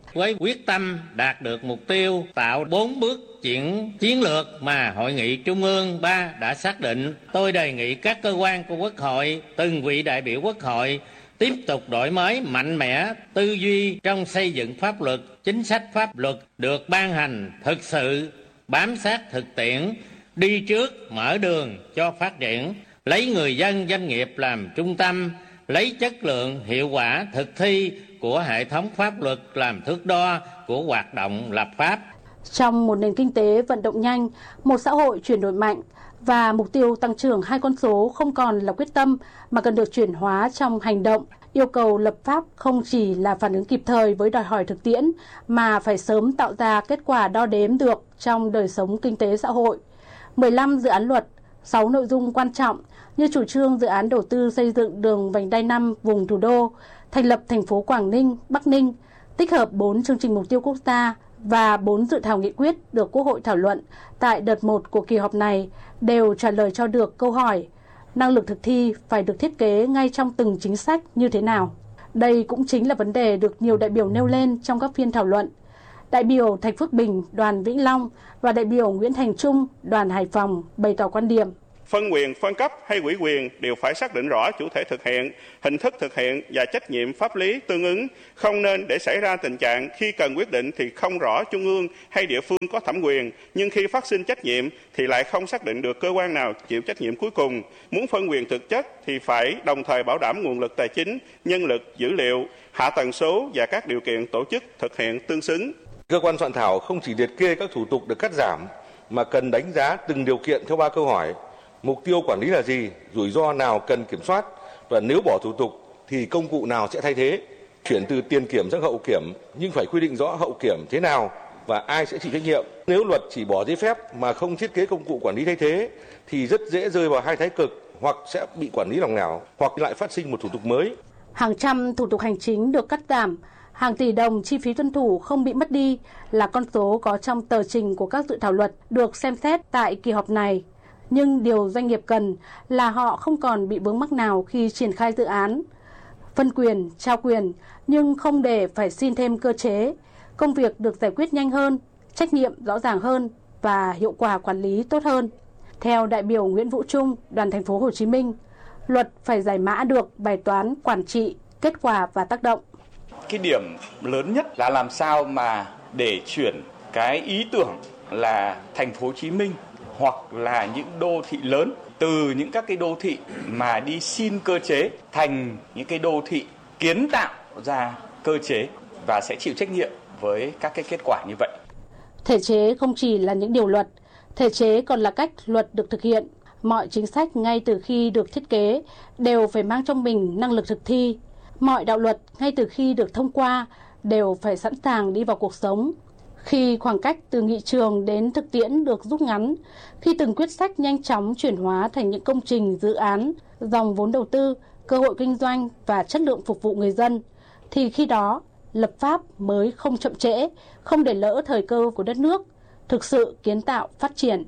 với quyết tâm đạt được mục tiêu tạo bốn bước chuyển chiến lược mà Hội nghị Trung ương ba đã xác định. Tôi đề nghị các cơ quan của Quốc hội, từng vị đại biểu Quốc hội tiếp tục đổi mới mạnh mẽ tư duy trong xây dựng pháp luật, chính sách pháp luật được ban hành thực sự bám sát thực tiễn, đi trước mở đường cho phát triển, lấy người dân doanh nghiệp làm trung tâm, lấy chất lượng hiệu quả thực thi của hệ thống pháp luật làm thước đo của hoạt động lập pháp. Trong một nền kinh tế vận động nhanh, một xã hội chuyển đổi mạnh và mục tiêu tăng trưởng hai con số không còn là quyết tâm mà cần được chuyển hóa trong hành động. Yêu cầu lập pháp không chỉ là phản ứng kịp thời với đòi hỏi thực tiễn mà phải sớm tạo ra kết quả đo đếm được trong đời sống kinh tế xã hội. mười lăm dự án luật, sáu nội dung quan trọng như chủ trương dự án đầu tư xây dựng đường vành đai năm vùng thủ đô, thành lập thành phố Quảng Ninh, Bắc Ninh, tích hợp bốn chương trình mục tiêu quốc gia và bốn dự thảo nghị quyết được Quốc hội thảo luận tại đợt một của kỳ họp này đều trả lời cho được câu hỏi năng lực thực thi phải được thiết kế ngay trong từng chính sách như thế nào. Đây cũng chính là vấn đề được nhiều đại biểu nêu lên trong các phiên thảo luận. Đại biểu Thạch Phước Bình, đoàn Vĩnh Long và đại biểu Nguyễn Thành Trung, đoàn Hải Phòng bày tỏ quan điểm. Phân quyền, phân cấp hay ủy quyền đều phải xác định rõ chủ thể thực hiện, hình thức thực hiện và trách nhiệm pháp lý tương ứng, không nên để xảy ra tình trạng khi cần quyết định thì không rõ trung ương hay địa phương có thẩm quyền, nhưng khi phát sinh trách nhiệm thì lại không xác định được cơ quan nào chịu trách nhiệm cuối cùng. Muốn phân quyền thực chất thì phải đồng thời bảo đảm nguồn lực tài chính, nhân lực, dữ liệu, hạ tầng số và các điều kiện tổ chức thực hiện tương xứng. Cơ quan soạn thảo không chỉ liệt kê các thủ tục được cắt giảm mà cần đánh giá từng điều kiện theo ba câu hỏi. Mục tiêu quản lý là gì, rủi ro nào cần kiểm soát và nếu bỏ thủ tục thì công cụ nào sẽ thay thế. Chuyển từ tiền kiểm sang hậu kiểm nhưng phải quy định rõ hậu kiểm thế nào và ai sẽ chịu trách nhiệm. Nếu luật chỉ bỏ giấy phép mà không thiết kế công cụ quản lý thay thế thì rất dễ rơi vào hai thái cực, hoặc sẽ bị quản lý lòng lẻo hoặc lại phát sinh một thủ tục mới. Hàng trăm thủ tục hành chính được cắt giảm, hàng tỷ đồng chi phí tuân thủ không bị mất đi là con số có trong tờ trình của các dự thảo luật được xem xét tại kỳ họp này. Nhưng điều doanh nghiệp cần là họ không còn bị vướng mắc nào khi triển khai dự án. Phân quyền, trao quyền, nhưng không để phải xin thêm cơ chế. Công việc được giải quyết nhanh hơn, trách nhiệm rõ ràng hơn và hiệu quả quản lý tốt hơn. Theo đại biểu Nguyễn Vũ Trung, đoàn Thành phố Hồ Chí Minh, luật phải giải mã được bài toán quản trị, kết quả và tác động. Cái điểm lớn nhất là làm sao mà để chuyển cái ý tưởng là Thành phố Hồ Chí Minh hoặc là những đô thị lớn từ những các cái đô thị mà đi xin cơ chế thành những cái đô thị kiến tạo ra cơ chế và sẽ chịu trách nhiệm với các cái kết quả như vậy. Thể chế không chỉ là những điều luật, thể chế còn là cách luật được thực hiện. Mọi chính sách ngay từ khi được thiết kế đều phải mang trong mình năng lực thực thi. Mọi đạo luật ngay từ khi được thông qua đều phải sẵn sàng đi vào cuộc sống. Khi khoảng cách từ nghị trường đến thực tiễn được rút ngắn, khi từng quyết sách nhanh chóng chuyển hóa thành những công trình, dự án, dòng vốn đầu tư, cơ hội kinh doanh và chất lượng phục vụ người dân, thì khi đó lập pháp mới không chậm trễ, không để lỡ thời cơ của đất nước, thực sự kiến tạo phát triển.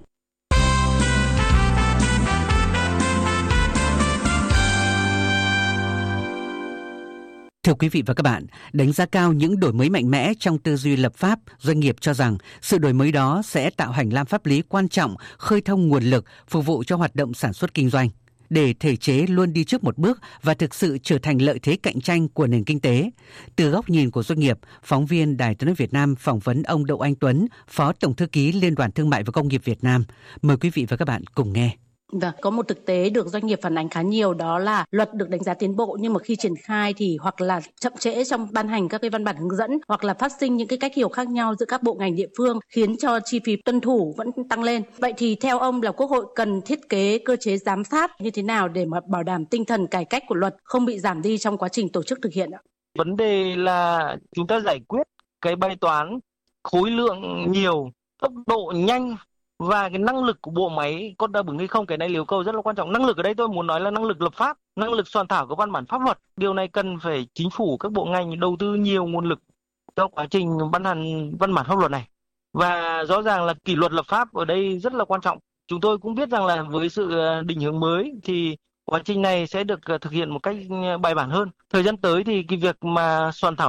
Thưa quý vị và các bạn, đánh giá cao những đổi mới mạnh mẽ trong tư duy lập pháp, doanh nghiệp cho rằng sự đổi mới đó sẽ tạo hành lang pháp lý quan trọng, khơi thông nguồn lực, phục vụ cho hoạt động sản xuất kinh doanh. Để thể chế luôn đi trước một bước và thực sự trở thành lợi thế cạnh tranh của nền kinh tế. Từ góc nhìn của doanh nghiệp, phóng viên Đài Tiếng nói Việt Nam phỏng vấn ông Đậu Anh Tuấn, Phó Tổng thư ký Liên đoàn Thương mại và Công nghiệp Việt Nam. Mời quý vị và các bạn cùng nghe. Vâng, có một thực tế được doanh nghiệp phản ánh khá nhiều, đó là luật được đánh giá tiến bộ nhưng mà khi triển khai thì hoặc là chậm trễ trong ban hành các cái văn bản hướng dẫn, hoặc là phát sinh những cái cách hiểu khác nhau giữa các bộ ngành địa phương khiến cho chi phí tuân thủ vẫn tăng lên. Vậy thì theo ông là Quốc hội cần thiết kế cơ chế giám sát như thế nào để mà bảo đảm tinh thần cải cách của luật không bị giảm đi trong quá trình tổ chức thực hiện ạ? Vấn đề là chúng ta giải quyết cái bài toán khối lượng nhiều, tốc độ nhanh và cái năng lực của bộ máy có đáp ứng hay không, cái này yêu cầu rất là quan trọng. Năng lực ở đây tôi muốn nói là năng lực lập pháp, năng lực soạn thảo các văn bản pháp luật. Điều này cần phải chính phủ, các bộ ngành đầu tư nhiều nguồn lực cho quá trình ban hành văn bản pháp luật này. Và rõ ràng là kỷ luật lập pháp ở đây rất là quan trọng. Chúng tôi cũng biết rằng là với sự định hướng mới thì quá trình này sẽ được thực hiện một cách bài bản hơn. Thời gian tới thì cái việc mà soạn thảo luật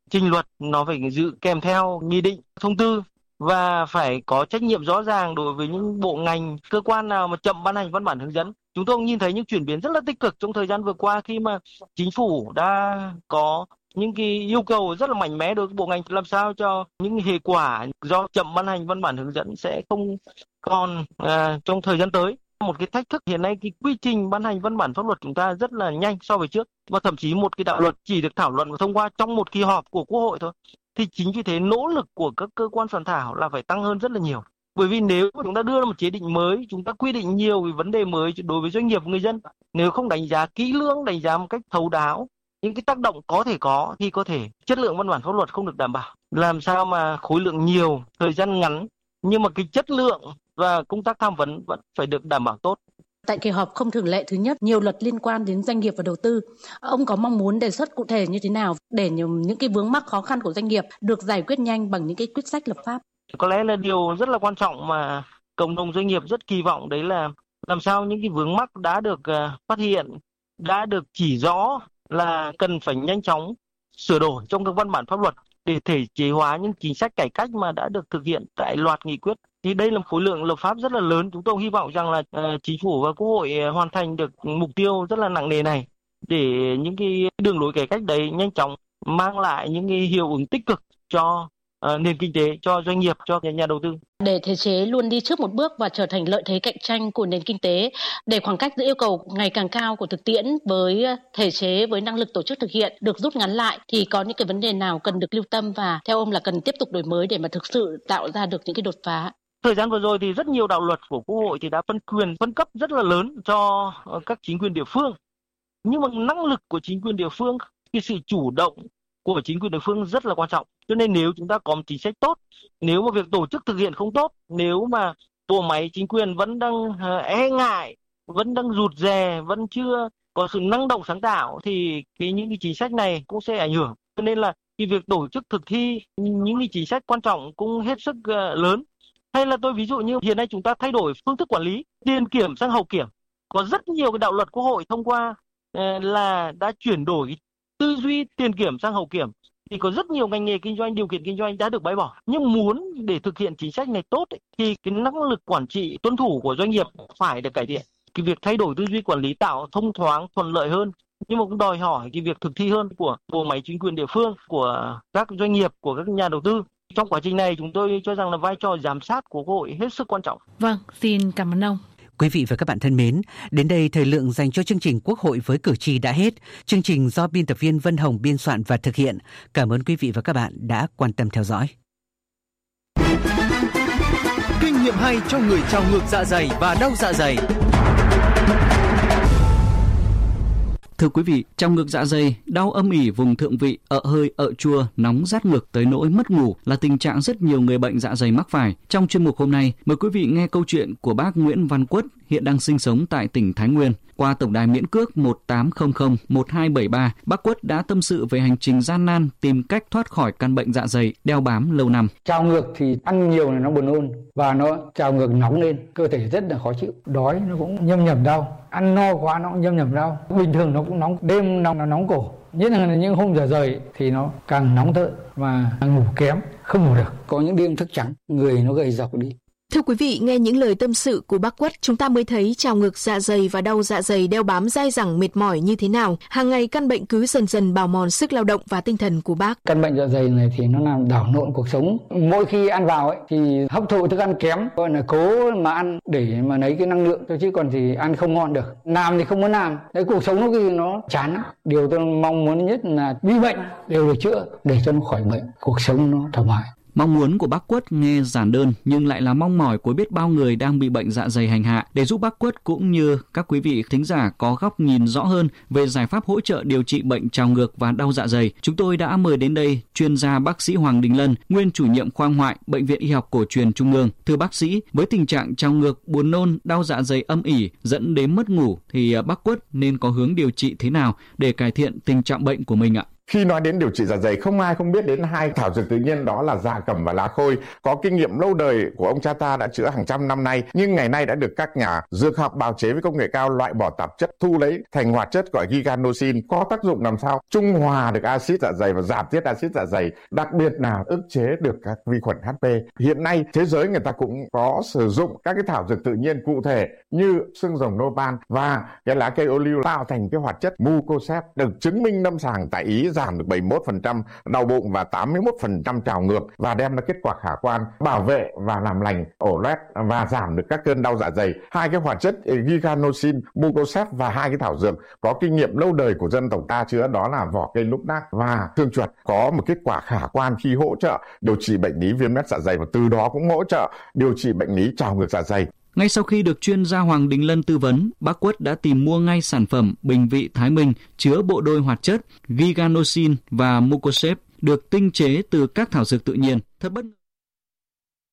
trình luật nó phải dự kèm theo nghị định, thông tư và phải có trách nhiệm rõ ràng đối với những bộ ngành, cơ quan nào mà chậm ban hành văn bản hướng dẫn. Chúng tôi nhìn thấy những chuyển biến rất là tích cực trong thời gian vừa qua khi mà chính phủ đã có những cái yêu cầu rất là mạnh mẽ đối với bộ ngành, làm sao cho những hệ quả do chậm ban hành văn bản hướng dẫn sẽ không còn à, trong thời gian tới. Một cái thách thức hiện nay, cái quy trình ban hành văn bản pháp luật chúng ta rất là nhanh so với trước, và thậm chí một cái đạo luật chỉ được thảo luận và thông qua trong một kỳ họp của Quốc hội thôi. Thì chính vì thế nỗ lực của các cơ quan soạn thảo là phải tăng hơn rất là nhiều. Bởi vì nếu mà chúng ta đưa ra một chế định mới, chúng ta quy định nhiều về vấn đề mới đối với doanh nghiệp và người dân, nếu không đánh giá kỹ lưỡng, đánh giá một cách thấu đáo những cái tác động có thể có, thì có thể chất lượng văn bản pháp luật không được đảm bảo. Làm sao mà khối lượng nhiều, thời gian ngắn, nhưng mà cái chất lượng và công tác tham vấn vẫn phải được đảm bảo tốt. Tại kỳ họp không thường lệ thứ nhất, nhiều luật liên quan đến doanh nghiệp và đầu tư, ông có mong muốn đề xuất cụ thể như thế nào để những cái vướng mắc khó khăn của doanh nghiệp được giải quyết nhanh bằng những cái quyết sách lập pháp? Có lẽ là điều rất là quan trọng mà cộng đồng doanh nghiệp rất kỳ vọng, đấy là làm sao những cái vướng mắc đã được phát hiện, đã được chỉ rõ là cần phải nhanh chóng sửa đổi trong các văn bản pháp luật để thể chế hóa những chính sách cải cách mà đã được thực hiện tại loạt nghị quyết. Thì đây là một khối lượng lập pháp rất là lớn. Chúng tôi hy vọng rằng là uh, chính phủ và Quốc hội hoàn thành được mục tiêu rất là nặng nề này, để những cái đường lối cải cách đấy nhanh chóng mang lại những cái hiệu ứng tích cực cho uh, nền kinh tế, cho doanh nghiệp, cho nhà đầu tư. Để thể chế luôn đi trước một bước và trở thành lợi thế cạnh tranh của nền kinh tế, để khoảng cách giữa yêu cầu ngày càng cao của thực tiễn với thể chế, với năng lực tổ chức thực hiện được rút ngắn lại, thì có những cái vấn đề nào cần được lưu tâm và theo ông là cần tiếp tục đổi mới để mà thực sự tạo ra được những cái đột phá? Thời gian vừa rồi thì rất nhiều đạo luật của Quốc hội thì đã phân quyền, phân cấp rất là lớn cho các chính quyền địa phương. Nhưng mà năng lực của chính quyền địa phương, cái sự chủ động của chính quyền địa phương rất là quan trọng. Cho nên nếu chúng ta có một chính sách tốt, nếu mà việc tổ chức thực hiện không tốt, nếu mà bộ máy chính quyền vẫn đang e ngại, vẫn đang rụt rè, vẫn chưa có sự năng động sáng tạo, thì cái những cái chính sách này cũng sẽ ảnh hưởng. Cho nên là cái việc tổ chức thực thi những cái chính sách quan trọng cũng hết sức lớn. Hay là tôi ví dụ như hiện nay chúng ta thay đổi phương thức quản lý, tiền kiểm sang hậu kiểm. Có rất nhiều cái đạo luật Quốc hội thông qua là đã chuyển đổi tư duy tiền kiểm sang hậu kiểm. Thì có rất nhiều ngành nghề kinh doanh, điều kiện kinh doanh đã được bãi bỏ. Nhưng muốn để thực hiện chính sách này tốt ấy, thì cái năng lực quản trị tuân thủ của doanh nghiệp phải được cải thiện. Cái việc thay đổi tư duy quản lý tạo thông thoáng, thuận lợi hơn, nhưng mà cũng đòi hỏi cái việc thực thi hơn của bộ máy chính quyền địa phương, của các doanh nghiệp, của các nhà đầu tư. Trong quá trình này chúng tôi cho rằng là vai trò giám sát của Quốc hội hết sức quan trọng. Vâng, xin cảm ơn ông. Quý vị và các bạn thân mến, đến đây thời lượng dành cho chương trình Quốc hội với cử tri đã hết. Chương trình do biên tập viên Vân Hồng biên soạn và thực hiện. Cảm ơn quý vị và các bạn đã quan tâm theo dõi. Kinh nghiệm hay cho người trào ngược dạ dày và đau dạ dày. Thưa quý vị, trào ngược dạ dày, đau âm ỉ vùng thượng vị, ợ hơi, ợ chua, nóng rát ngực tới nỗi mất ngủ là tình trạng rất nhiều người bệnh dạ dày mắc phải. Trong chuyên mục hôm nay, mời quý vị nghe câu chuyện của bác Nguyễn Văn Quất, hiện đang sinh sống tại tỉnh Thái Nguyên. Qua tổng đài miễn cước một tám không không một hai bảy ba, bác Quất đã tâm sự về hành trình gian nan tìm cách thoát khỏi căn bệnh dạ dày đeo bám lâu năm. Trào ngược thì ăn nhiều là nó buồn nôn và nó trào ngược nóng lên, cơ thể rất là khó chịu, đói nó cũng nhâm nhầm đau, ăn no quá nó cũng nhâm nhầm đau, bình thường nó cũng nóng, đêm nóng nó nóng cổ, nhất là những hôm dạ dày thì nó càng nóng thợ và ngủ kém, không ngủ được, có những đêm thức trắng, người nó gầy dọc đi. Thưa quý vị, nghe những lời tâm sự của bác Quất, chúng ta mới thấy trào ngược dạ dày và đau dạ dày đeo bám dai dẳng mệt mỏi như thế nào. Hàng ngày căn bệnh cứ dần dần bào mòn sức lao động và tinh thần của bác. Căn bệnh dạ dày này thì nó làm đảo lộn cuộc sống. Mỗi khi ăn vào ấy thì hấp thụ thức ăn kém, gọi là cố mà ăn để mà lấy cái năng lượng thôi, chứ còn thì ăn không ngon được. Làm thì không muốn làm, cái cuộc sống nó khi nó chán lắm. Điều tôi mong muốn nhất là bị bệnh đều được chữa để cho nó khỏi bệnh, cuộc sống nó thoải mái. Mong muốn của bác Quất nghe giản đơn nhưng lại là mong mỏi của biết bao người đang bị bệnh dạ dày hành hạ. Để giúp bác Quất cũng như các quý vị thính giả có góc nhìn rõ hơn về giải pháp hỗ trợ điều trị bệnh trào ngược và đau dạ dày, chúng tôi đã mời đến đây chuyên gia bác sĩ Hoàng Đình Lân, nguyên chủ nhiệm khoa ngoại Bệnh viện Y học Cổ truyền Trung ương. Thưa bác sĩ, với tình trạng trào ngược, buồn nôn, đau dạ dày âm ỉ dẫn đến mất ngủ thì bác Quất nên có hướng điều trị thế nào để cải thiện tình trạng bệnh của mình ạ? Khi nói đến điều trị dạ dày, không ai không biết đến hai thảo dược tự nhiên, đó là dạ cẩm và lá khôi. Có kinh nghiệm lâu đời của ông cha ta đã chữa hàng trăm năm nay, nhưng ngày nay đã được các nhà dược học bào chế với công nghệ cao loại bỏ tạp chất, thu lấy thành hoạt chất gọi giganosin, có tác dụng làm sao trung hòa được axit dạ dày và giảm tiết axit dạ dày, đặc biệt là ức chế được các vi khuẩn hát pê. Hiện nay thế giới người ta cũng có sử dụng các cái thảo dược tự nhiên cụ thể như xương rồng Nopan và cái lá cây ô liu tạo thành cái hoạt chất mucosep, được chứng minh lâm sàng tại Ý giảm được bảy mươi mốt phần trăm đau bụng và tám mươi mốt phần trăm trào ngược và đem lại kết quả khả quan, bảo vệ và làm lành ổ loét và giảm được các cơn đau dạ dày. Hai cái hoạt chất giganosin, mucosep và hai cái thảo dược có kinh nghiệm lâu đời của dân tộc ta chữa, đó là vỏ cây lúc nác và thương chuột, có một kết quả khả quan khi hỗ trợ điều trị bệnh lý viêm loét dạ dày và từ đó cũng hỗ trợ điều trị bệnh lý trào ngược dạ dày. Ngay sau khi được chuyên gia Hoàng Đình Lân tư vấn, bác Quất đã tìm mua ngay sản phẩm Bình Vị Thái Minh chứa bộ đôi hoạt chất giganosin và mucosep được tinh chế từ các thảo dược tự nhiên. Thật bất ngờ.